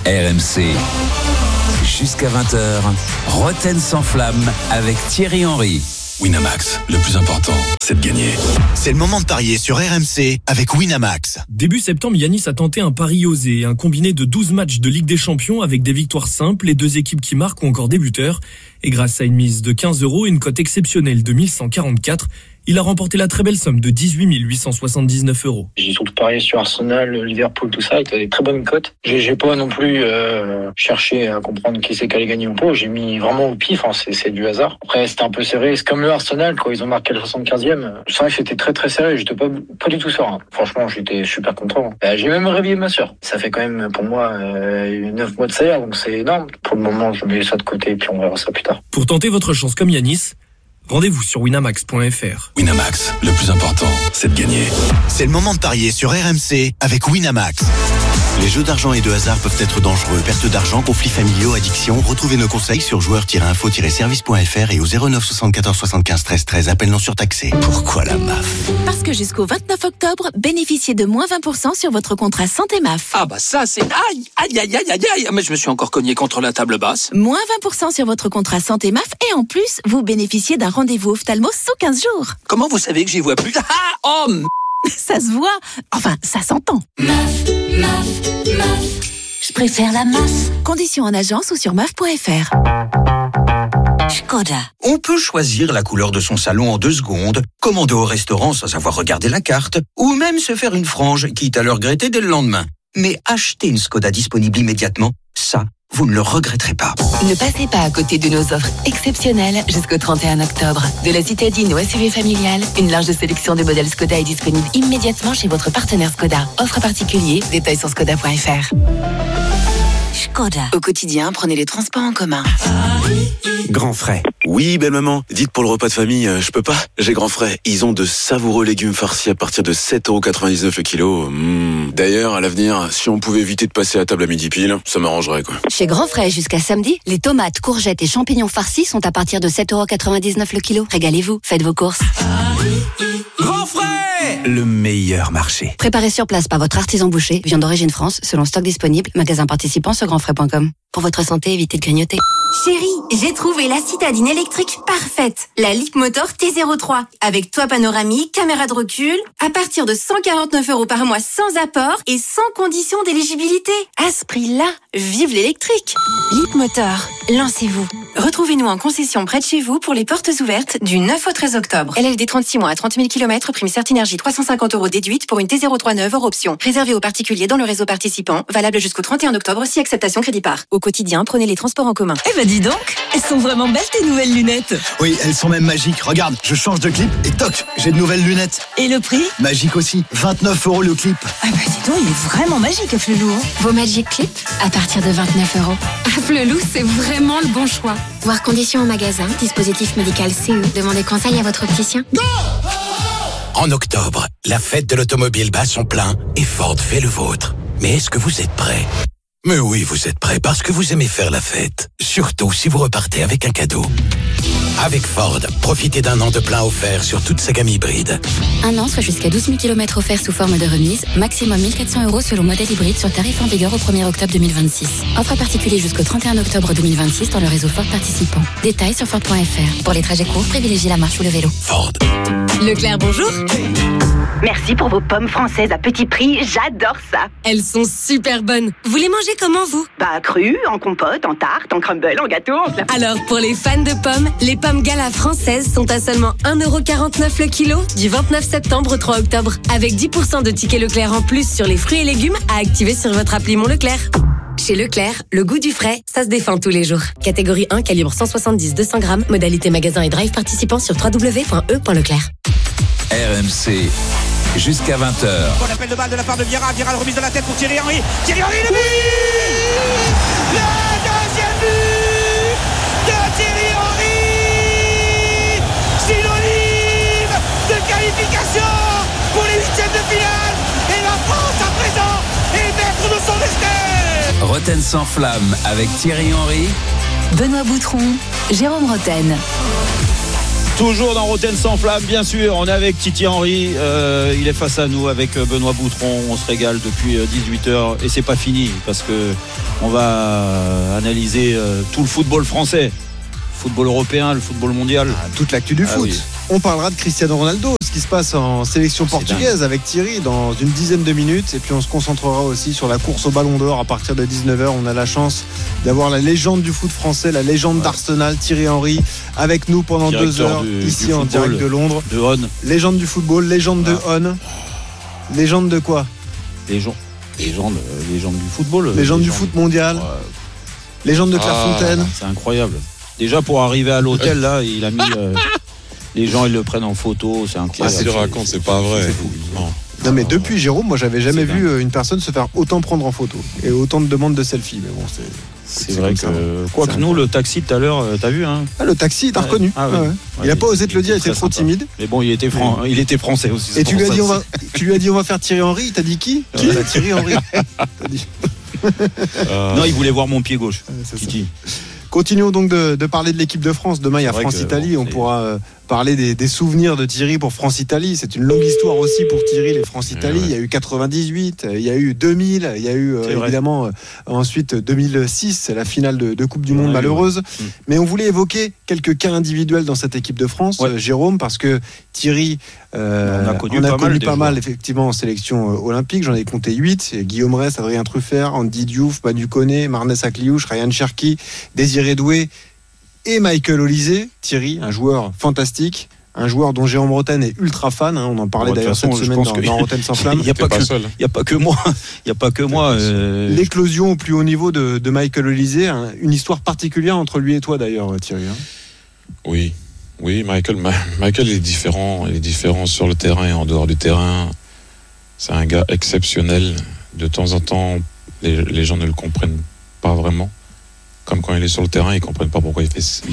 RMC. Jusqu'à 20h, Roten sans flamme avec Thierry Henry. Winamax, le plus important, c'est de gagner. C'est le moment de parier sur RMC avec Winamax. Début septembre, Yanis a tenté un pari osé, un combiné de 12 matchs de Ligue des Champions avec des victoires simples, les 2 équipes qui marquent ou encore des buteurs. Et grâce à une mise de 15 € et une cote exceptionnelle de 1144, il a remporté la très belle somme de 18 879 €. J'ai surtout parié sur Arsenal, Liverpool, tout ça, avec des très bonnes cotes. J'ai pas non plus cherché à comprendre qui c'est qui allait gagner ou pas. J'ai mis vraiment au pif, c'est du hasard. Après, c'était un peu serré. C'est comme le Arsenal, quand ils ont marqué le 75e. C'est vrai que c'était très très serré. J'étais pas du tout serein. Franchement, j'étais super content. J'ai même réveillé ma sœur. Ça fait quand même pour moi 9 mois de salaire, donc c'est énorme. Pour le moment, je mets ça de côté et puis on verra ça plus tard. Pour tenter votre chance comme Yanis, rendez-vous sur winamax.fr. Winamax, le plus important, c'est de gagner. C'est le moment de parier sur RMC avec Winamax. Les jeux d'argent et de hasard peuvent être dangereux. Perte d'argent, conflits familiaux, addiction. Retrouvez nos conseils sur joueurs-info-service.fr et au 09 74 75 13 13. Appel non surtaxé. Pourquoi la MAF? Parce que jusqu'au 29 octobre, bénéficiez de moins 20% sur votre contrat santé MAF. Ah bah ça c'est... Aïe. Mais je me suis encore cogné contre la table basse. Moins 20% sur votre contrat santé MAF et en plus, vous bénéficiez d'un rendez-vous ophtalmo sous 15 jours. Comment vous savez que j'y vois plus? Ça se voit. Enfin, ça s'entend. MAF. Je préfère la MAF. Conditions en agence ou sur MAF.fr. Škoda. On peut choisir la couleur de son salon en 2 secondes, commander au restaurant sans avoir regardé la carte, ou même se faire une frange, quitte à le regretter dès le lendemain. Mais acheter une Škoda disponible immédiatement, ça, vous ne le regretterez pas. Ne passez pas à côté de nos offres exceptionnelles jusqu'au 31 octobre. De la citadine au SUV familial, une large sélection de modèles Škoda est disponible immédiatement chez votre partenaire Škoda. Offre particulier, détails sur Škoda.fr. Škoda. Au quotidien, prenez les transports en commun. Grand Frais. Oui, belle maman. Dites pour le repas de famille, je peux pas. J'ai Grand Frais. Ils ont de savoureux légumes farcis à partir de 7,99 € le kilo. D'ailleurs, à l'avenir, si on pouvait éviter de passer à table à midi pile, ça m'arrangerait, quoi. Chez Grand Frais, jusqu'à samedi, les tomates, courgettes et champignons farcis sont à partir de 7,99 € le kilo. Régalez-vous, faites vos courses. Grand Frais, le meilleur marché. Préparé sur place par votre artisan boucher, viande d'origine France, selon stock disponible, magasin participant sur grandfrais.com. Pour votre santé, évitez de grignoter. Chérie, j'ai trouvé la citadine électrique parfaite. La Leapmotor T03. Avec toit panoramique, caméra de recul. À partir de 149 € par mois sans apport et sans condition d'éligibilité. À ce prix-là, vive l'électrique. Leapmotor, lancez-vous. Retrouvez-nous en concession près de chez vous pour les portes ouvertes du 9 au 13 octobre. LLD 36 mois à 30 000 km, prime Certinergie 350 € déduite pour une T03 neuve hors option. Réservé aux particuliers dans le réseau participant. Valable jusqu'au 31 octobre si acceptation crédit par. Au quotidien, prenez les transports en commun. Eh ben dis donc, elles sont vraiment belles tes nouvelles lunettes. Oui, elles sont même magiques. Regarde, je change de clip et toc, j'ai de nouvelles lunettes. Et le prix? Magique aussi, 29 € le clip. Ah bah dis donc, il est vraiment magique Afflelou. Vos Magic Clips à partir de 29 €. Afflelou, c'est vraiment le bon choix. Voir conditions en magasin, dispositif médical CE. Demandez conseil à votre opticien. En octobre, la fête de l'automobile bat son plein et Ford fait le vôtre. Mais est-ce que vous êtes prêts? Mais oui, vous êtes prêts parce que vous aimez faire la fête. Surtout si vous repartez avec un cadeau. Avec Ford, profitez d'un an de plein offert sur toute sa gamme hybride. Un an, soit jusqu'à 12 000 km offerts sous forme de remise. Maximum 1 400 € selon modèle hybride sur tarif en vigueur au 1er octobre 2026. Offre particulier jusqu'au 31 octobre 2026 dans le réseau Ford participant. Détails sur Ford.fr. Pour les trajets courts, privilégiez la marche ou le vélo. Ford. Leclerc, bonjour. Merci pour vos pommes françaises à petit prix, j'adore ça. Elles sont super bonnes. Vous les mangez comment vous? Bah crues, en compote, en tarte, en crumble, en gâteau, en plat. Alors pour les fans de pommes, les pommes Gala françaises sont à seulement 1,49 € le kilo du 29 septembre au 3 octobre. Avec 10% de tickets Leclerc en plus sur les fruits et légumes à activer sur votre appli Mon Leclerc. Chez Leclerc, le goût du frais, ça se défend tous les jours. Catégorie 1, calibre 170-200 grammes, modalité magasin et drive participant sur www.e.leclerc. RMC, jusqu'à 20h. Bon appel de balle de la part de Vieira, Vieira remise de la tête pour Thierry Henry. Thierry Henry, le but! Le deuxième but de Thierry Henry! Synonyme de qualification pour les huitièmes de finale. Et la France à présent est maître de son destin. Roten sans flamme avec Thierry Henry, Benoît Boutron, Jérôme Roten. Toujours dans Rotten sans flamme, bien sûr. On est avec Titi Henry. Il est face à nous avec Benoît Boutron. On se régale depuis 18h et c'est pas fini parce que on va analyser tout le football français, le football européen, le football mondial, toute l'actu du foot. Oui. On parlera de Cristiano Ronaldo, ce qui se passe en sélection portugaise avec Thierry dans une dizaine de minutes. Et puis on se concentrera aussi sur la course au Ballon d'Or à partir de 19h. On a la chance d'avoir la légende du foot français, la légende d'Arsenal, Thierry Henry, avec nous pendant 2 heures ici en direct de Londres. De On. Légende du football, légende de On. Légende de quoi? Légende du football. Légende du foot mondial. Légende de Clairefontaine. C'est incroyable. Déjà pour arriver à l'hôtel, là, il a mis... les gens, ils le prennent en photo. C'est incroyable. Ah, s'il raconte, c'est pas vrai. Non, mais depuis Jérôme, moi, j'avais jamais vu une personne se faire autant prendre en photo et autant de demandes de selfies. Mais bon, c'est vrai que... Quoique nous, le taxi tout à l'heure, t'as vu, hein? Le taxi, t'as reconnu. Il a pas osé te le dire, il était trop timide. Mais bon, il était français aussi. Et tu lui as dit, on va faire Thierry Henry. Il t'a dit qui? Thierry Henry. Non, il voulait voir mon pied gauche. Continuons donc de parler de l'équipe de France. Demain, il y a France-Italie. On pourra parler des souvenirs de Thierry pour France-Italie. C'est une longue histoire aussi pour Thierry, les France-Italie. Il y a eu 98, il y a eu 2000, il y a eu évidemment ensuite 2006, c'est la finale de Coupe du Monde malheureuse. Mais on voulait évoquer quelques cas individuels dans cette équipe de France, Jérôme, parce que Thierry, on a connu pas mal effectivement en sélection olympique. J'en ai compté 8. Guillaume Ress, Adrien Truffert, Andy Diouf, Manu Koné, Marnès Akliouche, Ryan Cherki, Désiré Doué et Michael Olysée. Thierry, un joueur fantastique, un joueur dont Jérôme Rotten est ultra fan. On en parlait d'ailleurs cette semaine dans Rotten sans flamme. Il n'y a pas que moi. L'éclosion au plus haut niveau de Michael Olysée, une histoire particulière entre lui et toi d'ailleurs, Thierry. Oui, Michael est différent. Il est différent sur le terrain et en dehors du terrain. C'est un gars exceptionnel. De temps en temps, les gens ne le comprennent pas vraiment. Comme quand il est sur le terrain, ils comprennent pas pourquoi il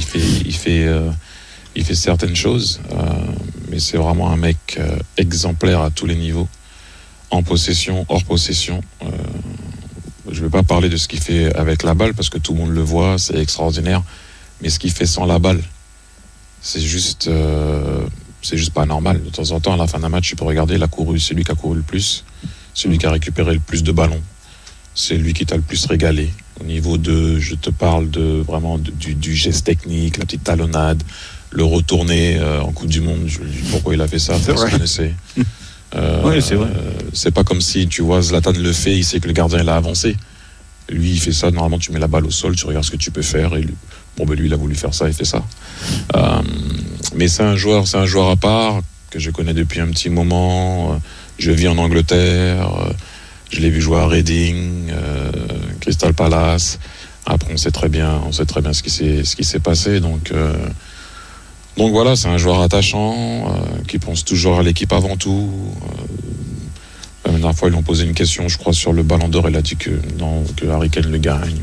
fait certaines choses. Mais c'est vraiment un mec exemplaire à tous les niveaux, en possession, hors possession. Je vais pas parler de ce qu'il fait avec la balle parce que tout le monde le voit, c'est extraordinaire. Mais ce qu'il fait sans la balle, c'est juste pas normal. De temps en temps, à la fin d'un match, tu peux regarder, c'est lui qui a couru le plus, c'est lui qui a récupéré le plus de ballons, c'est lui qui t'a le plus régalé. Au niveau je te parle vraiment du geste technique, la petite talonnade, le retourner en Coupe du Monde. Pourquoi il a fait ça? Personne ne sait. Oui, c'est vrai. C'est pas comme si, tu vois, Zlatan le fait, il sait que le gardien l'a avancé. Lui, il fait ça. Normalement, tu mets la balle au sol, tu regardes ce que tu peux faire. Et lui, il a voulu faire ça, il fait ça. Mais c'est un joueur à part que je connais depuis un petit moment. Je vis en Angleterre. Je l'ai vu jouer à Reading, Crystal Palace. Après, on sait très bien ce qui s'est passé. Donc voilà, c'est un joueur attachant qui pense toujours à l'équipe avant tout. La dernière fois, ils lui ont posé une question, je crois, sur le Ballon d'Or. Il a dit que Harry Kane le gagne.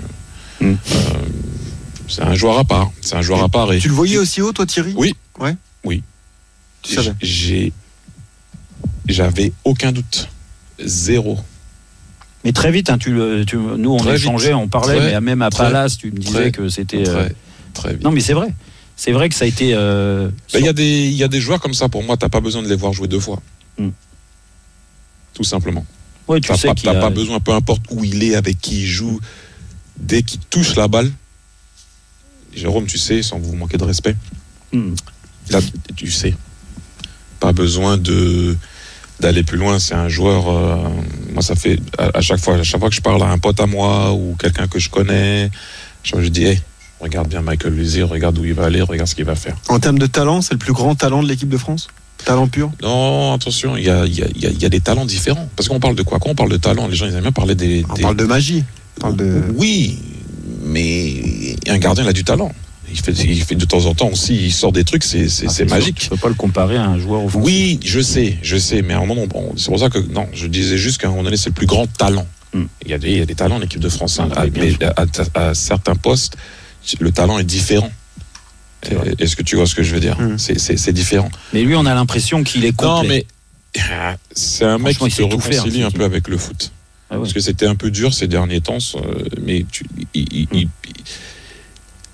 C'est un joueur à part. Tu le voyais aussi haut, toi, Thierry? Oui. Ouais. Oui. Tu savais? J'avais aucun doute. Zéro. Mais très vite, nous on échangeait, on parlait, mais même à Palace, tu me disais que c'était... Très vite. Non, mais c'est vrai. C'est vrai que ça a été... Il y a des joueurs comme ça, pour moi, t'as pas besoin de les voir jouer 2 fois. Tout simplement. Ouais, t'as pas besoin, peu importe où il est, avec qui il joue, dès qu'il touche la balle, Jérôme, tu sais, sans vous manquer de respect, là, tu sais, pas besoin d'aller plus loin. C'est un joueur, moi ça fait à chaque fois que je parle à un pote à moi ou quelqu'un que je connais, je dis hey, regarde bien Michael Olysée, regarde où il va aller, regarde ce qu'il va faire. En termes de talent, c'est le plus grand talent de l'équipe de France? Talent pur? Non, attention, il y a des talents différents. Parce qu'on parle de quoi? Quand on parle de talent, les gens ils aiment bien parler on parle de magie. Oui, mais un gardien il a du talent. Il fait de temps en temps aussi, il sort des trucs, c'est magique. Tu peux pas le comparer à un joueur offensif. Oui, je sais, mais à un moment, c'est pour ça que non, je disais juste qu'à un moment donné, c'est le plus grand talent. Il y a des talents en équipe de France, à certains postes, le talent est différent. Est-ce que tu vois ce que je veux dire? C'est différent. Mais lui, on a l'impression qu'il est complet. Non, mais c'est un mec qui se réconcilie un peu avec le foot. Parce que c'était un peu dur ces derniers temps, mais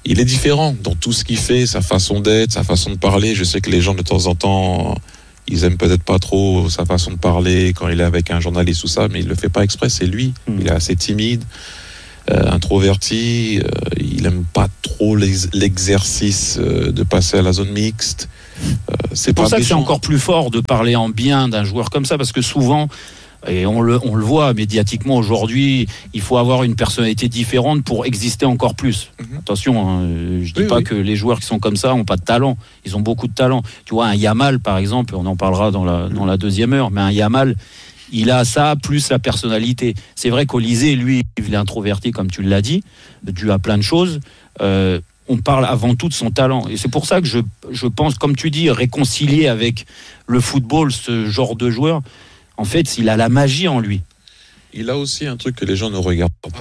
il est différent dans tout ce qu'il fait, sa façon d'être, sa façon de parler. Je sais que les gens de temps en temps, ils aiment peut-être pas trop sa façon de parler quand il est avec un journaliste ou ça, mais il le fait pas exprès, c'est lui. Il est assez timide, introverti, il aime pas trop l'exercice de passer à la zone mixte. C'est pour ça que c'est encore plus fort de parler en bien d'un joueur comme ça, parce que souvent, et on le voit médiatiquement aujourd'hui, il faut avoir une personnalité différente pour exister encore plus. Attention, hein, je dis pas que les joueurs qui sont comme ça ont pas de talent. Ils ont beaucoup de talent. Tu vois, un Yamal, par exemple, on en parlera dans la deuxième heure, mais un Yamal, il a ça plus la personnalité. C'est vrai qu'Olysée, lui, il est introverti, comme tu l'as dit, dû à plein de choses. On parle avant tout de son talent. Et c'est pour ça que je pense, comme tu dis, réconcilier avec le football ce genre de joueur. En fait, il a la magie en lui. Il a aussi un truc que les gens ne regardent pas,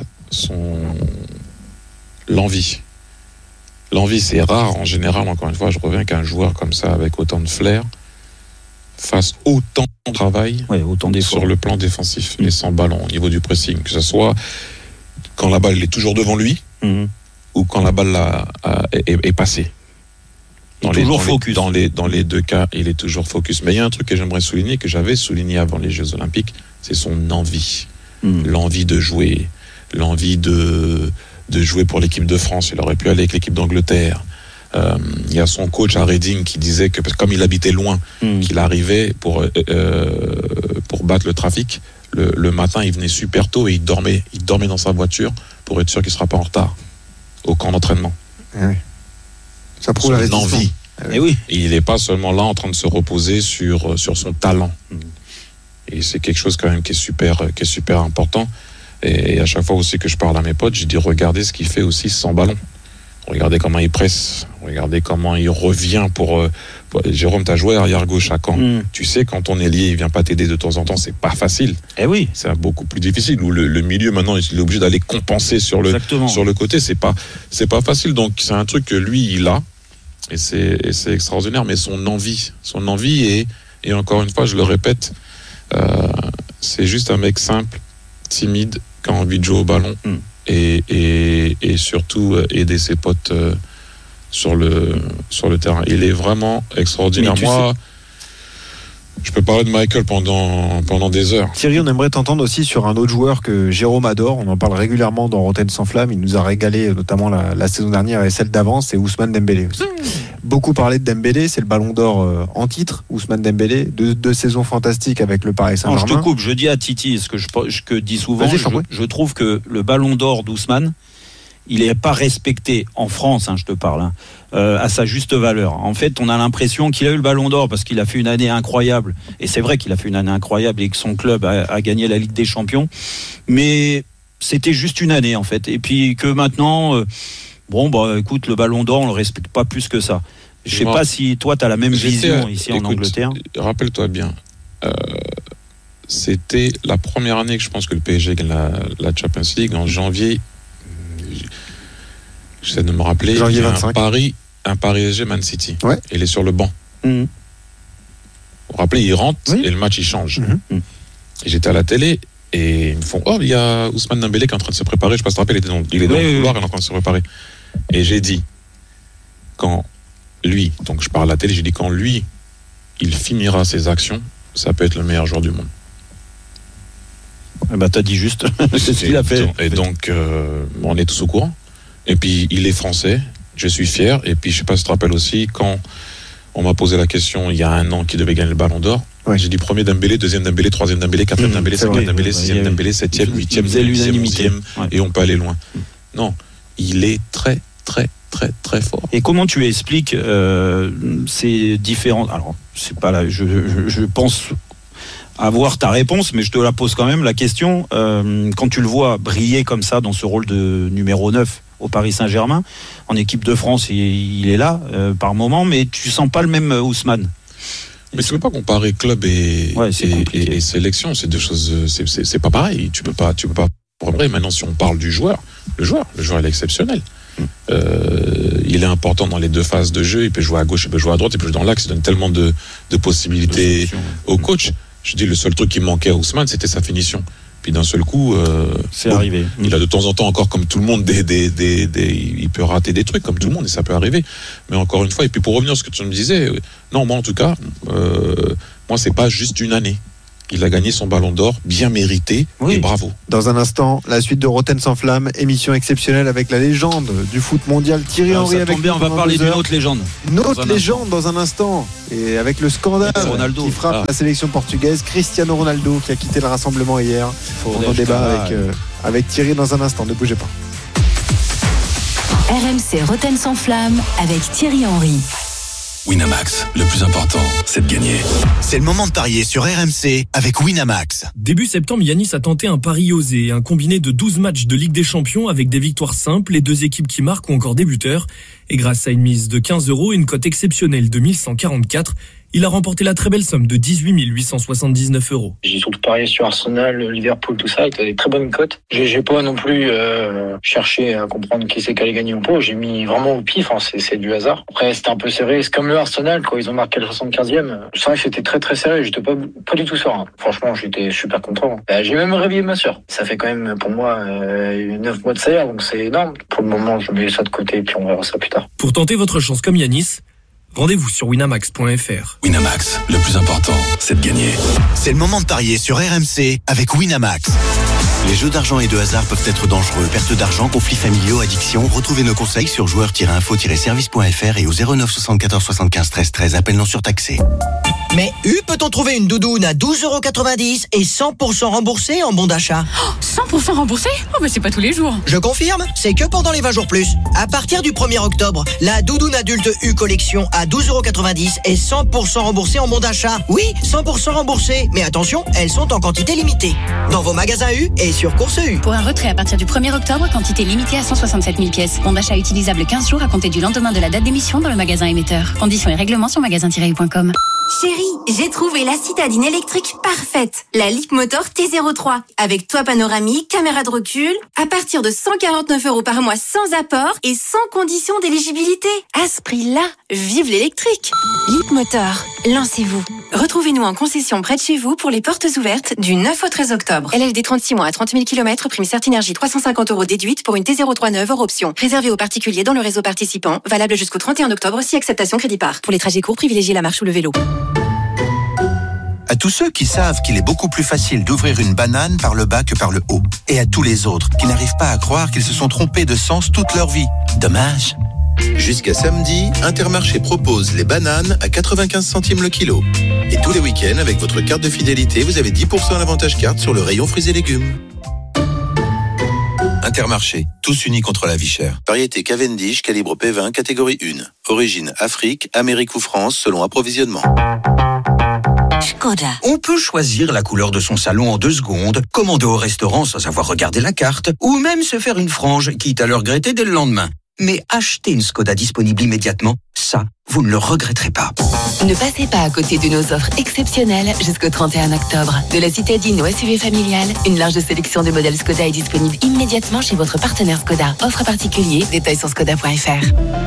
l'envie. L'envie, c'est rare en général, encore une fois, je reviens qu'un joueur comme ça, avec autant de flair, fasse autant de travail sur le plan défensif et sans ballon, au niveau du pressing, que ce soit quand la balle est toujours devant lui ou quand la balle est passée. Dans les deux cas, il est toujours focus. Mais il y a un truc que j'aimerais souligner, que j'avais souligné avant les Jeux Olympiques, c'est son envie. L'envie de jouer, l'envie de jouer pour l'équipe de France. Il aurait pu aller avec l'équipe d'Angleterre. Il y a son coach à Reading qui disait que comme il habitait loin, qu'il arrivait pour battre le trafic, le matin il venait super tôt et il dormait dans sa voiture pour être sûr qu'il ne sera pas en retard au camp d'entraînement. Oui. Ça prouve la envie. Et oui. Et il n'est pas seulement là en train de se reposer sur son talent. Et c'est quelque chose quand même qui est super important. Et à chaque fois aussi que je parle à mes potes, je dis regardez ce qu'il fait aussi sans ballon. Regardez comment il presse, regardez comment il revient pour Jérôme, t'as joué arrière gauche à Caen. Tu sais, quand ton ailier il vient pas t'aider de temps en temps, c'est pas facile. Oui. C'est beaucoup plus difficile. Ou le milieu maintenant, il est obligé d'aller compenser sur le côté. C'est pas facile. Donc c'est un truc que lui il a et c'est extraordinaire. Mais son envie et encore une fois, je le répète, c'est juste un mec simple, timide, qui a envie de jouer au ballon. Et surtout aider ses potes sur le terrain. Il est vraiment extraordinaire. Moi, je peux parler de Michael pendant des heures. Thierry, on aimerait t'entendre aussi sur un autre joueur que Jérôme adore. On en parle régulièrement dans Rotten sans flamme. Il nous a régalé notamment la saison dernière et celle d'avant. C'est Ousmane Dembélé aussi. Beaucoup parlé de Dembélé, c'est le Ballon d'Or en titre. Ousmane Dembélé, deux saisons fantastiques avec le Paris Saint-Germain. Je te coupe, je dis à Titi ce que je dis souvent. Je trouve que le Ballon d'Or d'Ousmane, il n'est pas respecté en France, je te parle, à sa juste valeur. En fait, on a l'impression qu'il a eu le Ballon d'Or parce qu'il a fait une année incroyable. Et c'est vrai qu'il a fait une année incroyable et que son club a gagné la Ligue des Champions. Mais c'était juste une année, en fait. Et puis que maintenant, écoute, le Ballon d'Or, on ne le respecte pas plus que ça. Je ne sais pas si toi, tu as la même vision ici en Angleterre. Rappelle-toi bien, c'était la première année que je pense que le PSG gagne la Champions League en janvier. J'essaie de me rappeler. Janvier il y a 25. un Paris Man City. Ouais. Il est sur le banc. Vous vous rappelez, il rentre et le match il change. Et j'étais à la télé et ils me font il y a Ousmane Dembélé qui est en train de se préparer. Je ne sais pas si tu te rappelles, il est dans le couloir, il est en train de se préparer. Et j'ai dit, quand lui, donc je parle à la télé, j'ai dit quand lui, il finira ses actions, ça peut être le meilleur joueur du monde. T'as dit juste, c'est ce qu'il a fait. Et donc, on est tous au courant. Et puis, il est français, je suis fier. Et puis, je ne sais pas si tu te rappelles aussi, quand on m'a posé la question, il y a un an, qui devait gagner le Ballon d'Or, j'ai dit premier Dembélé, deuxième Dembélé, troisième Dembélé, quatrième Dembélé, cinquième Dembélé, sixième Dembélé, septième, huitième, onzième, et on peut aller loin. Non, il est très, très, très, très fort. Et comment tu expliques ces différentes... Alors, c'est pas là, je pense avoir ta réponse, mais je te la pose quand même, la question. Quand tu le vois briller comme ça dans ce rôle de numéro 9 au Paris Saint-Germain, en équipe de France, il est là par moment, mais tu sens pas le même Ousmane. Mais tu peux pas comparer club et sélection, c'est deux choses, c'est pas pareil. Tu peux pas. Maintenant, si on parle du joueur, le joueur il est exceptionnel. Il est important dans les deux phases de jeu. Il peut jouer à gauche, il peut jouer à droite, il peut jouer dans l'axe. Il donne tellement de possibilités au coach. Je dis, le seul truc qui manquait à Ousmane, c'était sa finition. Puis d'un seul coup, c'est arrivé. Il a de temps en temps encore, comme tout le monde, il peut rater des trucs comme tout le monde et ça peut arriver. Mais encore une fois, et puis pour revenir à ce que tu me disais, non, moi en tout cas, moi c'est pas juste une année. Il a gagné son ballon d'or, bien mérité, et bravo. Dans un instant, la suite de Rotten sans flamme, émission exceptionnelle avec la légende du foot mondial, Thierry Henry. Ça tombe bien, on va parler d'une autre légende. Une autre légende dans un instant. Et avec le scandale qui frappe la sélection portugaise, Cristiano Ronaldo, qui a quitté le rassemblement hier. On en débat avec Thierry dans un instant, ne bougez pas. RMC Rotten sans flamme avec Thierry Henry. Winamax, le plus important, c'est de gagner. C'est le moment de parier sur RMC avec Winamax. Début septembre, Yanis a tenté un pari osé, un combiné de 12 matchs de Ligue des Champions avec des victoires simples, les deux équipes qui marquent ou encore des buteurs. Et grâce à une mise de 15 € et une cote exceptionnelle de 1144, il a remporté la très belle somme de 18 879 €. J'ai surtout parié sur Arsenal, Liverpool, tout ça, avec des très bonnes cotes. J'ai pas non plus cherché à comprendre qui c'est qui allait gagner ou pas. J'ai mis vraiment au pif, c'est du hasard. Après, c'était un peu serré. C'est comme le Arsenal, quand ils ont marqué le 75e. C'est vrai que c'était très très serré. J'étais pas du tout serein. Franchement, j'étais super content. J'ai même réveillé ma soeur. Ça fait quand même, pour moi, 9 mois de salaire, donc c'est énorme. Pour le moment, je mets ça de côté, puis on verra ça plus tard. Pour tenter votre chance comme Yanis, rendez-vous sur winamax.fr. Winamax, le plus important, c'est de gagner. C'est le moment de parier sur RMC avec Winamax. Les jeux d'argent et de hasard peuvent être dangereux. Perte d'argent, conflits familiaux, addiction. Retrouvez nos conseils sur joueurs-info-service.fr et au 09 74 75 13 13. Appel non surtaxé. Mais peut-on trouver une doudoune à 12,90 € et 100% remboursée en bon d'achat? 100% remboursé? Oh bah c'est pas tous les jours. Je confirme, c'est que pendant les 20 jours plus. À partir du 1er octobre, la doudoune adulte U collection à 12,90 € et 100% remboursée en bon d'achat. Oui, 100% remboursée. Mais attention, elles sont en quantité limitée. Dans vos magasins U et sur Course U. Pour un retrait à partir du 1er octobre, quantité limitée à 167 000 pièces. Bon d'achat utilisable 15 jours à compter du lendemain de la date d'émission dans le magasin émetteur. Conditions et règlements sur magasin-u.com. Chérie, j'ai trouvé la citadine électrique parfaite. La Leapmotor T03. Avec toit panoramique, caméra de recul. À partir de 149 € par mois sans apport et sans condition d'éligibilité. À ce prix-là, vive l'électrique. Leapmotor, lancez-vous. Retrouvez-nous en concession près de chez vous pour les portes ouvertes du 9 au 13 octobre. LLD 36 mois à 30 000 km, prime Certinergie 350 € déduite pour une T03 neuve hors option. Réservé aux particuliers dans le réseau participant. Valable jusqu'au 31 octobre si acceptation crédit par. Pour les trajets courts, privilégiez la marche ou le vélo. À tous ceux qui savent qu'il est beaucoup plus facile d'ouvrir une banane par le bas que par le haut. Et à tous les autres qui n'arrivent pas à croire qu'ils se sont trompés de sens toute leur vie. Dommage. Jusqu'à samedi, Intermarché propose les bananes à 95 centimes le kilo. Et tous les week-ends, avec votre carte de fidélité, vous avez 10% d'avantage carte sur le rayon fruits et légumes. Intermarché, tous unis contre la vie chère. Variété Cavendish, calibre P20, catégorie 1. Origine Afrique, Amérique ou France, selon approvisionnement. Škoda. On peut choisir la couleur de son salon en 2 secondes, commander au restaurant sans avoir regardé la carte, ou même se faire une frange, quitte à le regretter dès le lendemain. Mais acheter une Škoda disponible immédiatement, ça, vous ne le regretterez pas. Ne passez pas à côté de nos offres exceptionnelles jusqu'au 31 octobre. De la citadine au SUV familial, une large sélection de modèles Škoda est disponible immédiatement chez votre partenaire Škoda. Offre particulier, détails sur škoda.fr.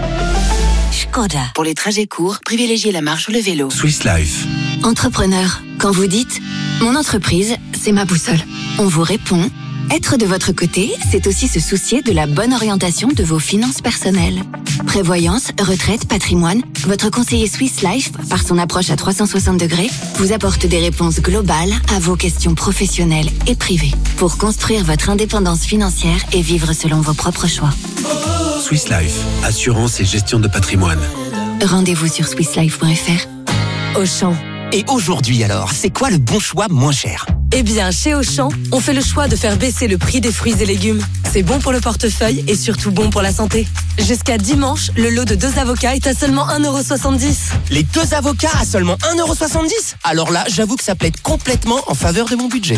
Škoda. Pour les trajets courts, privilégiez la marche ou le vélo. Swiss Life. Entrepreneur, quand vous dites « Mon entreprise, c'est ma boussole », on vous répond « Être de votre côté, c'est aussi se soucier de la bonne orientation de vos finances personnelles. » Prévoyance, retraite, patrimoine, votre conseiller Swiss Life, par son approche à 360 degrés, vous apporte des réponses globales à vos questions professionnelles et privées pour construire votre indépendance financière et vivre selon vos propres choix. Swiss Life, assurance et gestion de patrimoine. Rendez-vous sur swisslife.fr. Auchan. Et aujourd'hui alors, c'est quoi le bon choix moins cher? Eh bien, chez Auchan, on fait le choix de faire baisser le prix des fruits et légumes. C'est bon pour le portefeuille et surtout bon pour la santé. Jusqu'à dimanche, le lot de 2 avocats est à seulement 1,70 €. Les 2 avocats à seulement 1,70 €? Alors là, j'avoue que ça plaide complètement en faveur de mon budget.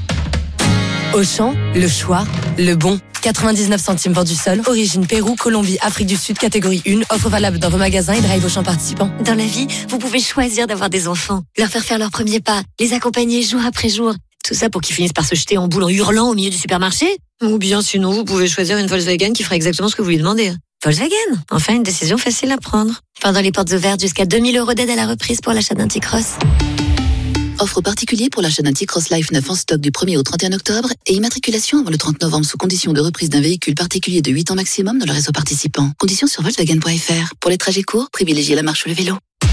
Auchan, le choix, le bon. 99 centimes vendu seul, origine Pérou, Colombie, Afrique du Sud, catégorie 1, offre valable dans vos magasins et drive Auchan participants. Dans la vie, vous pouvez choisir d'avoir des enfants, leur faire leurs premiers pas, les accompagner jour après jour. Tout ça pour qu'ils finissent par se jeter en boule en hurlant au milieu du supermarché. Ou bien sinon, vous pouvez choisir une Volkswagen qui fera exactement ce que vous lui demandez. Volkswagen, enfin une décision facile à prendre. Pendant les portes ouvertes, jusqu'à 2 000 € d'aide à la reprise pour l'achat d'un T-Cross. Offre particulier pour l'achat d'un T-Cross Life 9 en stock du 1er au 31 octobre et immatriculation avant le 30 novembre sous condition de reprise d'un véhicule particulier de 8 ans maximum dans le réseau participant. Conditions sur Volkswagen.fr. Pour les trajets courts, privilégiez la marche ou le vélo.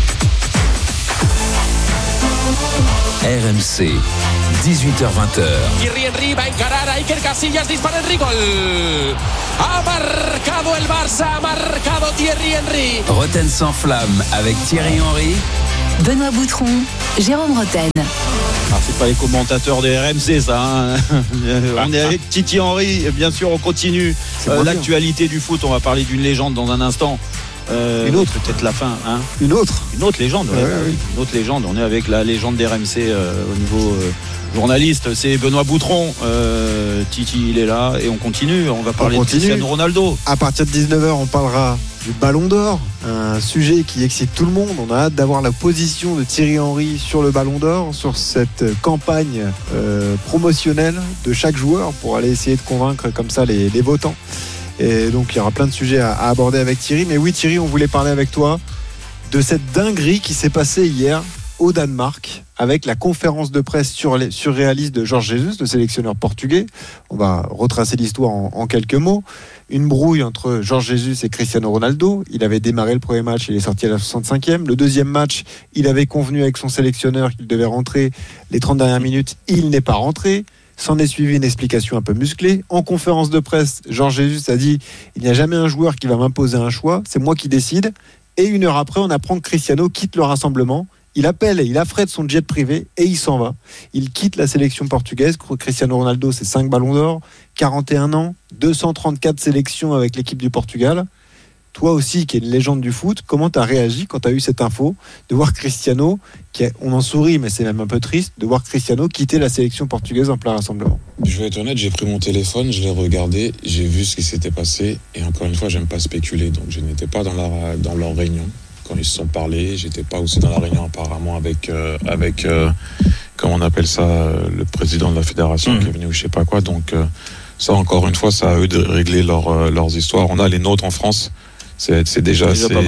RMC, 18h-20h. Thierry Henry va encarar a Iker Casillas, dispara Henry, gol. Ha marcado el Barça, ha marcado Thierry Henry. Roten sans flamme avec Thierry Henry, Benoît Boutron, Jérôme Roten. Ah, c'est pas les commentateurs des RMC, ça. Hein. On est avec Titi Henry. Bien sûr, on continue l'actualité du foot. On va parler d'une légende dans un instant. Une autre, peut-être la fin. Hein. Une autre légende. Ouais. Une autre légende. On est avec la légende des RMC au niveau journaliste. C'est Benoît Boutron. Titi, il est là et on continue. On va parler de Cristiano Ronaldo. À partir de 19h, on parlera du Ballon d'Or, un sujet qui excite tout le monde. On a hâte d'avoir la position de Thierry Henry sur le Ballon d'Or, sur cette campagne promotionnelle de chaque joueur pour aller essayer de convaincre comme ça les votants. Et donc il y aura plein de sujets à aborder avec Thierry. Mais oui Thierry, on voulait parler avec toi de cette dinguerie qui s'est passée hier au Danemark avec la conférence de presse surréaliste de Jorge Jesus, le sélectionneur portugais. On va retracer l'histoire en quelques mots. Une brouille entre Jorge Jesus et Cristiano Ronaldo. Il avait démarré le premier match, il est sorti à la 65e. Le deuxième match, il avait convenu avec son sélectionneur qu'il devait rentrer les 30 dernières minutes. Il n'est pas rentré. S'en est suivi une explication un peu musclée. En conférence de presse, Jorge Jesus a dit « Il n'y a jamais un joueur qui va m'imposer un choix, c'est moi qui décide ». Et une heure après, on apprend que Cristiano quitte le rassemblement. Il appelle et il affrète son jet privé et il s'en va. Il quitte la sélection portugaise. Cristiano Ronaldo, c'est 5 ballons d'or, 41 ans, 234 sélections avec l'équipe du Portugal. Toi aussi, qui es une légende du foot, comment tu as réagi quand tu as eu cette info de voir Cristiano, on en sourit, mais c'est même un peu triste, de voir Cristiano quitter la sélection portugaise en plein rassemblement? Je vais être honnête, j'ai pris mon téléphone, je l'ai regardé, j'ai vu ce qui s'était passé, et encore une fois, j'aime pas spéculer, donc je n'étais pas dans leur réunion quand ils se sont parlé, j'étais pas aussi dans la réunion apparemment avec comment on appelle ça, le président de la fédération qui est venu ou je sais pas quoi, donc ça encore une fois, c'est à eux de régler leurs histoires. On a les nôtres en France. C'est déjà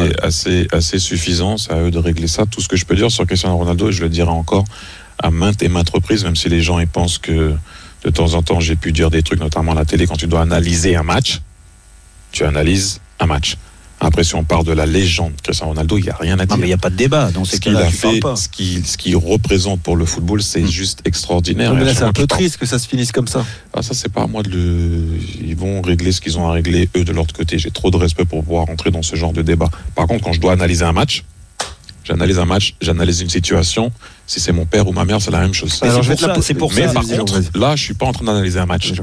assez suffisant, c'est à eux de régler ça. Tout ce que je peux dire sur Cristiano Ronaldo, et je le dirai encore à maintes et maintes reprises, même si les gens ils pensent que de temps en temps j'ai pu dire des trucs, notamment à la télé, quand tu dois analyser un match, tu analyses un match. Après, si on parle de la légende Cristiano Ronaldo, il n'y a rien à dire. Non, mais il n'y a pas de débat. Dans ces cas-là, tu parles pas. Ce qu'il représente pour le football, c'est juste extraordinaire. Mais là, c'est un peu triste que ça se finisse comme ça. Ah, ça, c'est pas à moi Ils vont régler ce qu'ils ont à régler, eux, de l'autre côté. J'ai trop de respect pour pouvoir rentrer dans ce genre de débat. Par contre, quand je dois analyser un match, j'analyse une situation. Si c'est mon père ou ma mère, c'est la même chose. Alors, c'est pour ça. Mais par contre, là, je suis pas en train d'analyser un match.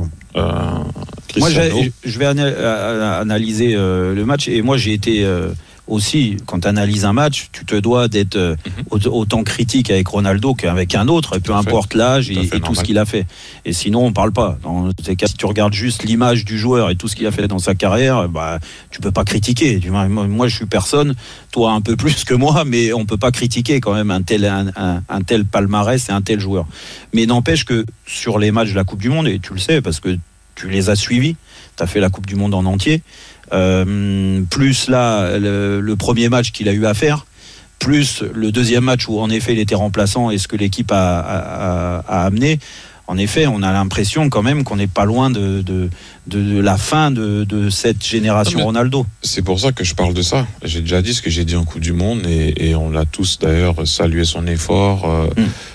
Moi, je vais analyser le match. Et moi, j'ai été aussi, quand tu analyses un match, tu te dois d'être autant critique avec Ronaldo qu'avec un autre, peu importe l'âge et tout ce qu'il a fait. Et sinon, on parle pas. Dans ces cas, si tu regardes juste l'image du joueur et tout ce qu'il a fait dans sa carrière, tu peux pas critiquer. Moi, je suis personne, toi un peu plus que moi, mais on peut pas critiquer quand même un tel palmarès et un tel joueur. Mais n'empêche que sur les matchs de la Coupe du Monde, et tu le sais parce que tu les as suivis, tu as fait la Coupe du Monde en entier, plus là le premier match qu'il a eu à faire, plus le deuxième match où en effet il était remplaçant et ce que l'équipe a amené. En effet, on a l'impression quand même qu'on n'est pas loin de la fin de cette génération Ronaldo. C'est pour ça que je parle de ça. J'ai déjà dit ce que j'ai dit en Coupe du Monde et on l'a tous d'ailleurs salué son effort.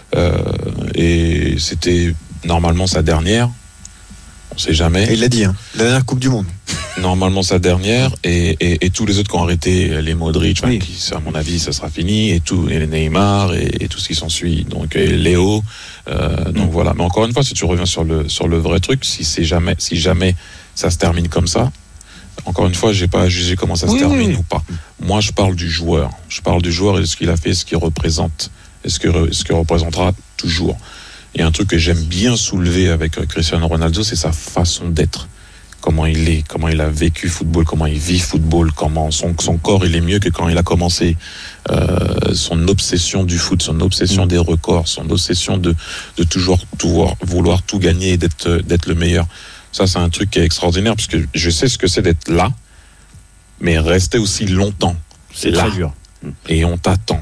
Et c'était normalement sa dernière. On sait jamais. Et il l'a dit, la dernière Coupe du Monde. Normalement sa dernière et tous les autres qui ont arrêté, les Modric, qui, à mon avis ça sera fini, et les Neymar et tout ce qui s'ensuit, donc et Léo, donc voilà. Mais encore une fois, si tu reviens sur le vrai truc, si jamais ça se termine comme ça, encore une fois, j'ai pas à juger comment ça se termine ou pas. Moi, je parle du joueur et de ce qu'il a fait, ce qu'il représente, et ce que représentera toujours. Et un truc que j'aime bien soulever avec Cristiano Ronaldo, c'est sa façon d'être. Comment il a vécu football, comment il vit football, comment son corps il est mieux que quand il a commencé. Son obsession du foot, son obsession des records, son obsession de toujours vouloir tout gagner et d'être le meilleur. Ça, c'est un truc qui est extraordinaire parce que je sais ce que c'est d'être là, mais rester aussi longtemps. C'est très dur. Et on t'attend.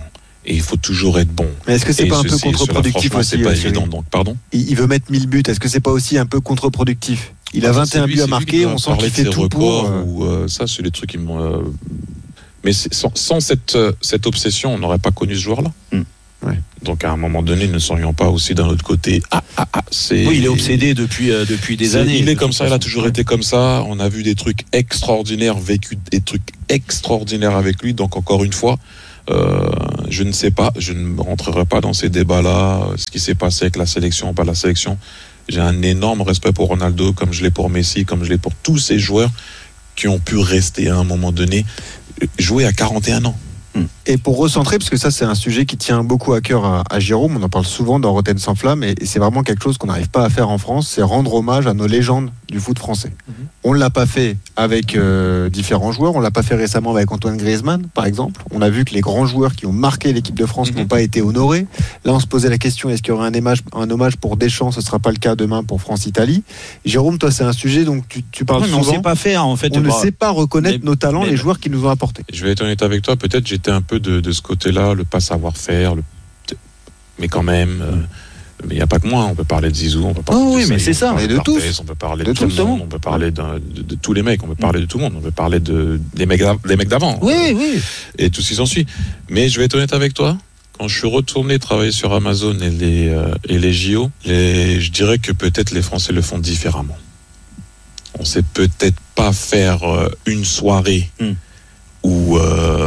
Et il faut toujours être bon. Mais est-ce que c'est pas un peu contre-productif aussi? C'est pas évident, donc pardon. Il veut mettre 1000 buts. Est-ce que c'est pas aussi un peu contre-productif? Il a 21 buts à marquer, on sent qu'il fait tout pour. Ça, c'est les trucs qui m'ont. Mais sans cette obsession, on n'aurait pas connu ce joueur-là. Ouais. Donc à un moment donné, ne serions pas aussi d'un autre côté. Oui, il est obsédé depuis des années. Il est comme ça, il a toujours été comme ça. On a vu des trucs extraordinaires, vécu des trucs extraordinaires avec lui. Donc encore une fois, je ne sais pas, je ne rentrerai pas dans ces débats-là, ce qui s'est passé avec la sélection ou pas la sélection. J'ai un énorme respect pour Ronaldo, comme je l'ai pour Messi, comme je l'ai pour tous ces joueurs qui ont pu rester à un moment donné, jouer à 41 ans. Et pour recentrer, parce que ça c'est un sujet qui tient beaucoup à cœur à Jérôme, on en parle souvent dans Rotten sans flamme, et c'est vraiment quelque chose qu'on n'arrive pas à faire en France, c'est rendre hommage à nos légendes du foot français. On ne l'a pas fait avec différents joueurs, on ne l'a pas fait récemment avec Antoine Griezmann par exemple. On a vu que les grands joueurs qui ont marqué l'équipe de France n'ont pas été honorés. Là on se posait la question, est-ce qu'il y aurait un hommage pour Deschamps? Ce ne sera pas le cas demain pour France-Italie. Jérôme, toi c'est un sujet dont tu parles souvent. On ne sait pas faire en fait. On ne sait pas reconnaître nos talents, les joueurs qui nous ont apporté. Je vais être honnête avec toi, peut-être j'étais un peu de ce côté-là, le pas savoir-faire, mais quand même, mais il n'y a pas que moi, on peut parler de Zizou, on peut parler mais c'est ça, et de tous. On peut parler de tout le monde, on peut parler de tous les mecs, on peut parler de tout le monde, on peut parler des mecs d'avant. Oui. Et tout ce qui s'ensuit. Mais je vais être honnête avec toi, quand je suis retourné travailler sur Amazon et les JO, je dirais que peut-être les Français le font différemment. On sait peut-être pas faire une soirée ou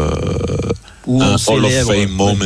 un Hall of Fame moment,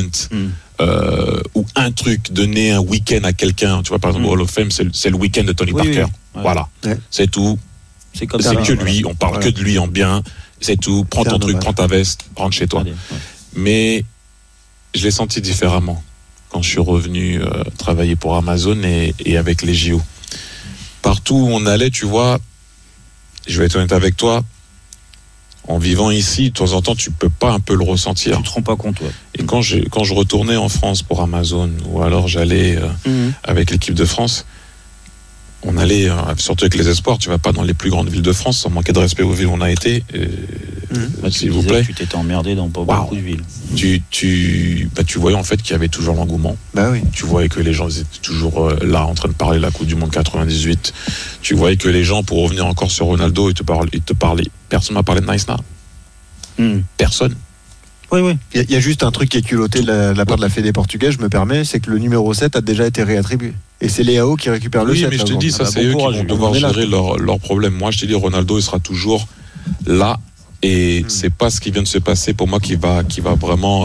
ou un truc, donner un week-end à quelqu'un. Tu vois, par exemple, Hall of Fame, c'est le week-end de Tony Parker. Voilà, c'est tout. C'est que lui, on parle que de lui en bien. C'est tout. Prends ton truc, prends ta veste, rentre chez toi. Mais je l'ai senti différemment quand je suis revenu travailler pour Amazon et avec les JO. Partout où on allait, tu vois, je vais être honnête avec toi, en vivant ici, de temps en temps, tu peux pas un peu le ressentir. Tu te rends pas compte, ouais. Et quand je retournais en France pour Amazon, ou alors j'allais avec l'équipe de France, on allait, surtout avec les espoirs, tu vas pas dans les plus grandes villes de France, sans manquer de respect aux villes où on a été. S'il vous plaît. Tu t'étais emmerdé dans pas beaucoup de villes. Tu voyais en fait qu'il y avait toujours l'engouement. Tu voyais que les gens étaient toujours là en train de parler de la Coupe du Monde 98. Tu voyais que les gens, pour revenir encore sur Ronaldo, ils te parlaient. Personne m'a parlé de Nice now. Personne. Oui. Il y a juste un truc qui est culotté de la part de la Fédé portugaise, je me permets, c'est que le numéro 7 a déjà été réattribué. Et c'est Léao qui récupère le 7. Oui, mais je te dis, ça c'est eux qui vont devoir gérer leurs problèmes. Moi, je te dis, Ronaldo, il sera toujours là. Et c'est pas ce qui vient de se passer pour moi qui va vraiment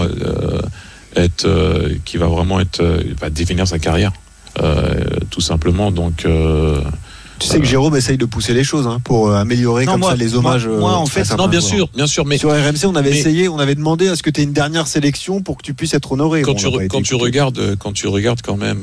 va définir sa carrière, tout simplement. Donc tu sais que Jérôme essaye de pousser les choses pour améliorer les hommages. Moi en fait, non, bien sûr. Mais sur RMC, on avait essayé, on avait demandé à ce que tu aies une dernière sélection pour que tu puisses être honoré. Quand tu regardes quand même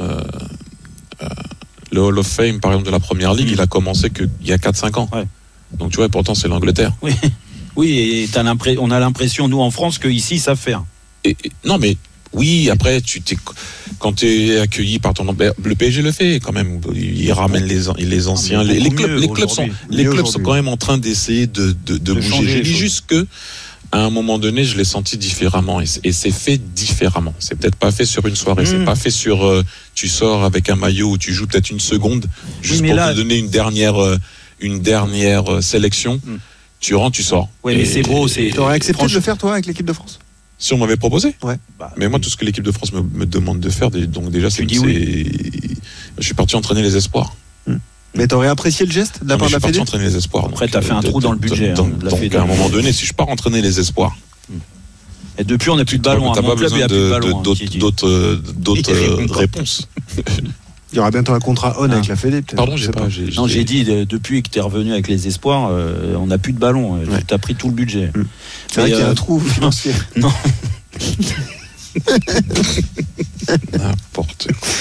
le Hall of Fame, par exemple, de la Première Ligue, il a commencé qu'il y a 4-5 ans. Ouais. Donc tu vois, pourtant c'est l'Angleterre. Oui, et on a l'impression, nous en France, qu'ici, ça fait. Non, mais oui, après, quand tu es accueilli par ton... Le PSG le fait quand même. Il ramène les anciens. Les clubs sont quand même en train d'essayer de bouger. Je dis juste que à un moment donné, je l'ai senti différemment et c'est fait différemment. C'est peut-être pas fait sur une soirée, c'est pas fait sur tu sors avec un maillot où tu joues peut-être une seconde juste pour te donner une dernière sélection. Tu rentres, tu sors. Oui, mais c'est beau. T'aurais accepté de le faire, toi, avec l'équipe de France? Si on m'avait proposé? Ouais. Mais moi, tout ce que l'équipe de France me demande de faire, donc déjà, je suis parti entraîner les espoirs. Mais t'aurais apprécié le geste de la part de la Fédé? Je suis parti entraîner les espoirs. Après, t'as fait un trou dans le budget. Donc, à un moment donné, si je pars entraîner les espoirs. Et depuis, on n'a plus de ballon. T'as pas besoin d'autres réponses. Il y aura bientôt un contrat on avec la Fédé, peut-être. Pardon, j'ai dit depuis que tu es revenu avec les espoirs, on n'a plus de ballon. Tu as pris tout le budget. C'est vrai qu'il y a un trou financier. Non. N'importe quoi.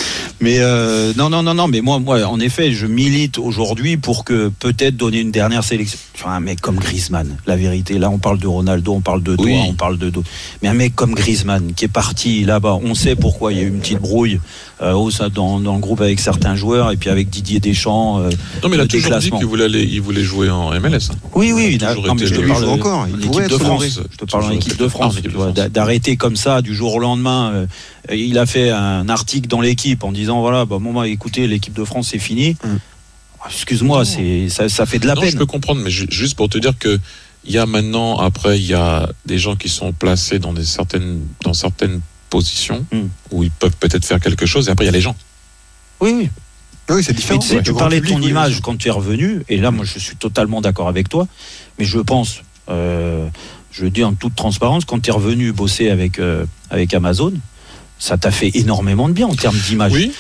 Mais non, mais moi, en effet, je milite aujourd'hui pour que peut-être donner une dernière sélection. Enfin, un mec comme Griezmann, la vérité. Là, on parle de Ronaldo, on parle de toi, on parle de d'autres. Mais un mec comme Griezmann qui est parti là-bas, on sait pourquoi il y a eu une petite brouille dans le groupe avec certains joueurs et puis avec Didier Deschamps. Non, mais il a toujours dit qu'il voulait jouer en MLS. Oui, mais je te parle encore. L'équipe de France. Je te parle en équipe de France. D'arrêter comme ça du jour au lendemain. Il a fait un article dans l'équipe en disant voilà, écoutez, l'équipe de France c'est fini. Excuse-moi, ça fait de la peine. Je peux comprendre, mais juste pour te dire que il y a maintenant, après, il y a des gens qui sont placés dans certaines positions où ils peuvent peut-être faire quelque chose, et après il y a les gens. Oui, c'est différent. Tu parlais de ton image quand tu es revenu, et là, moi, je suis totalement d'accord avec toi, mais je pense, je le dis en toute transparence, quand tu es revenu bosser avec Amazon, ça t'a fait énormément de bien en termes d'image. Oui,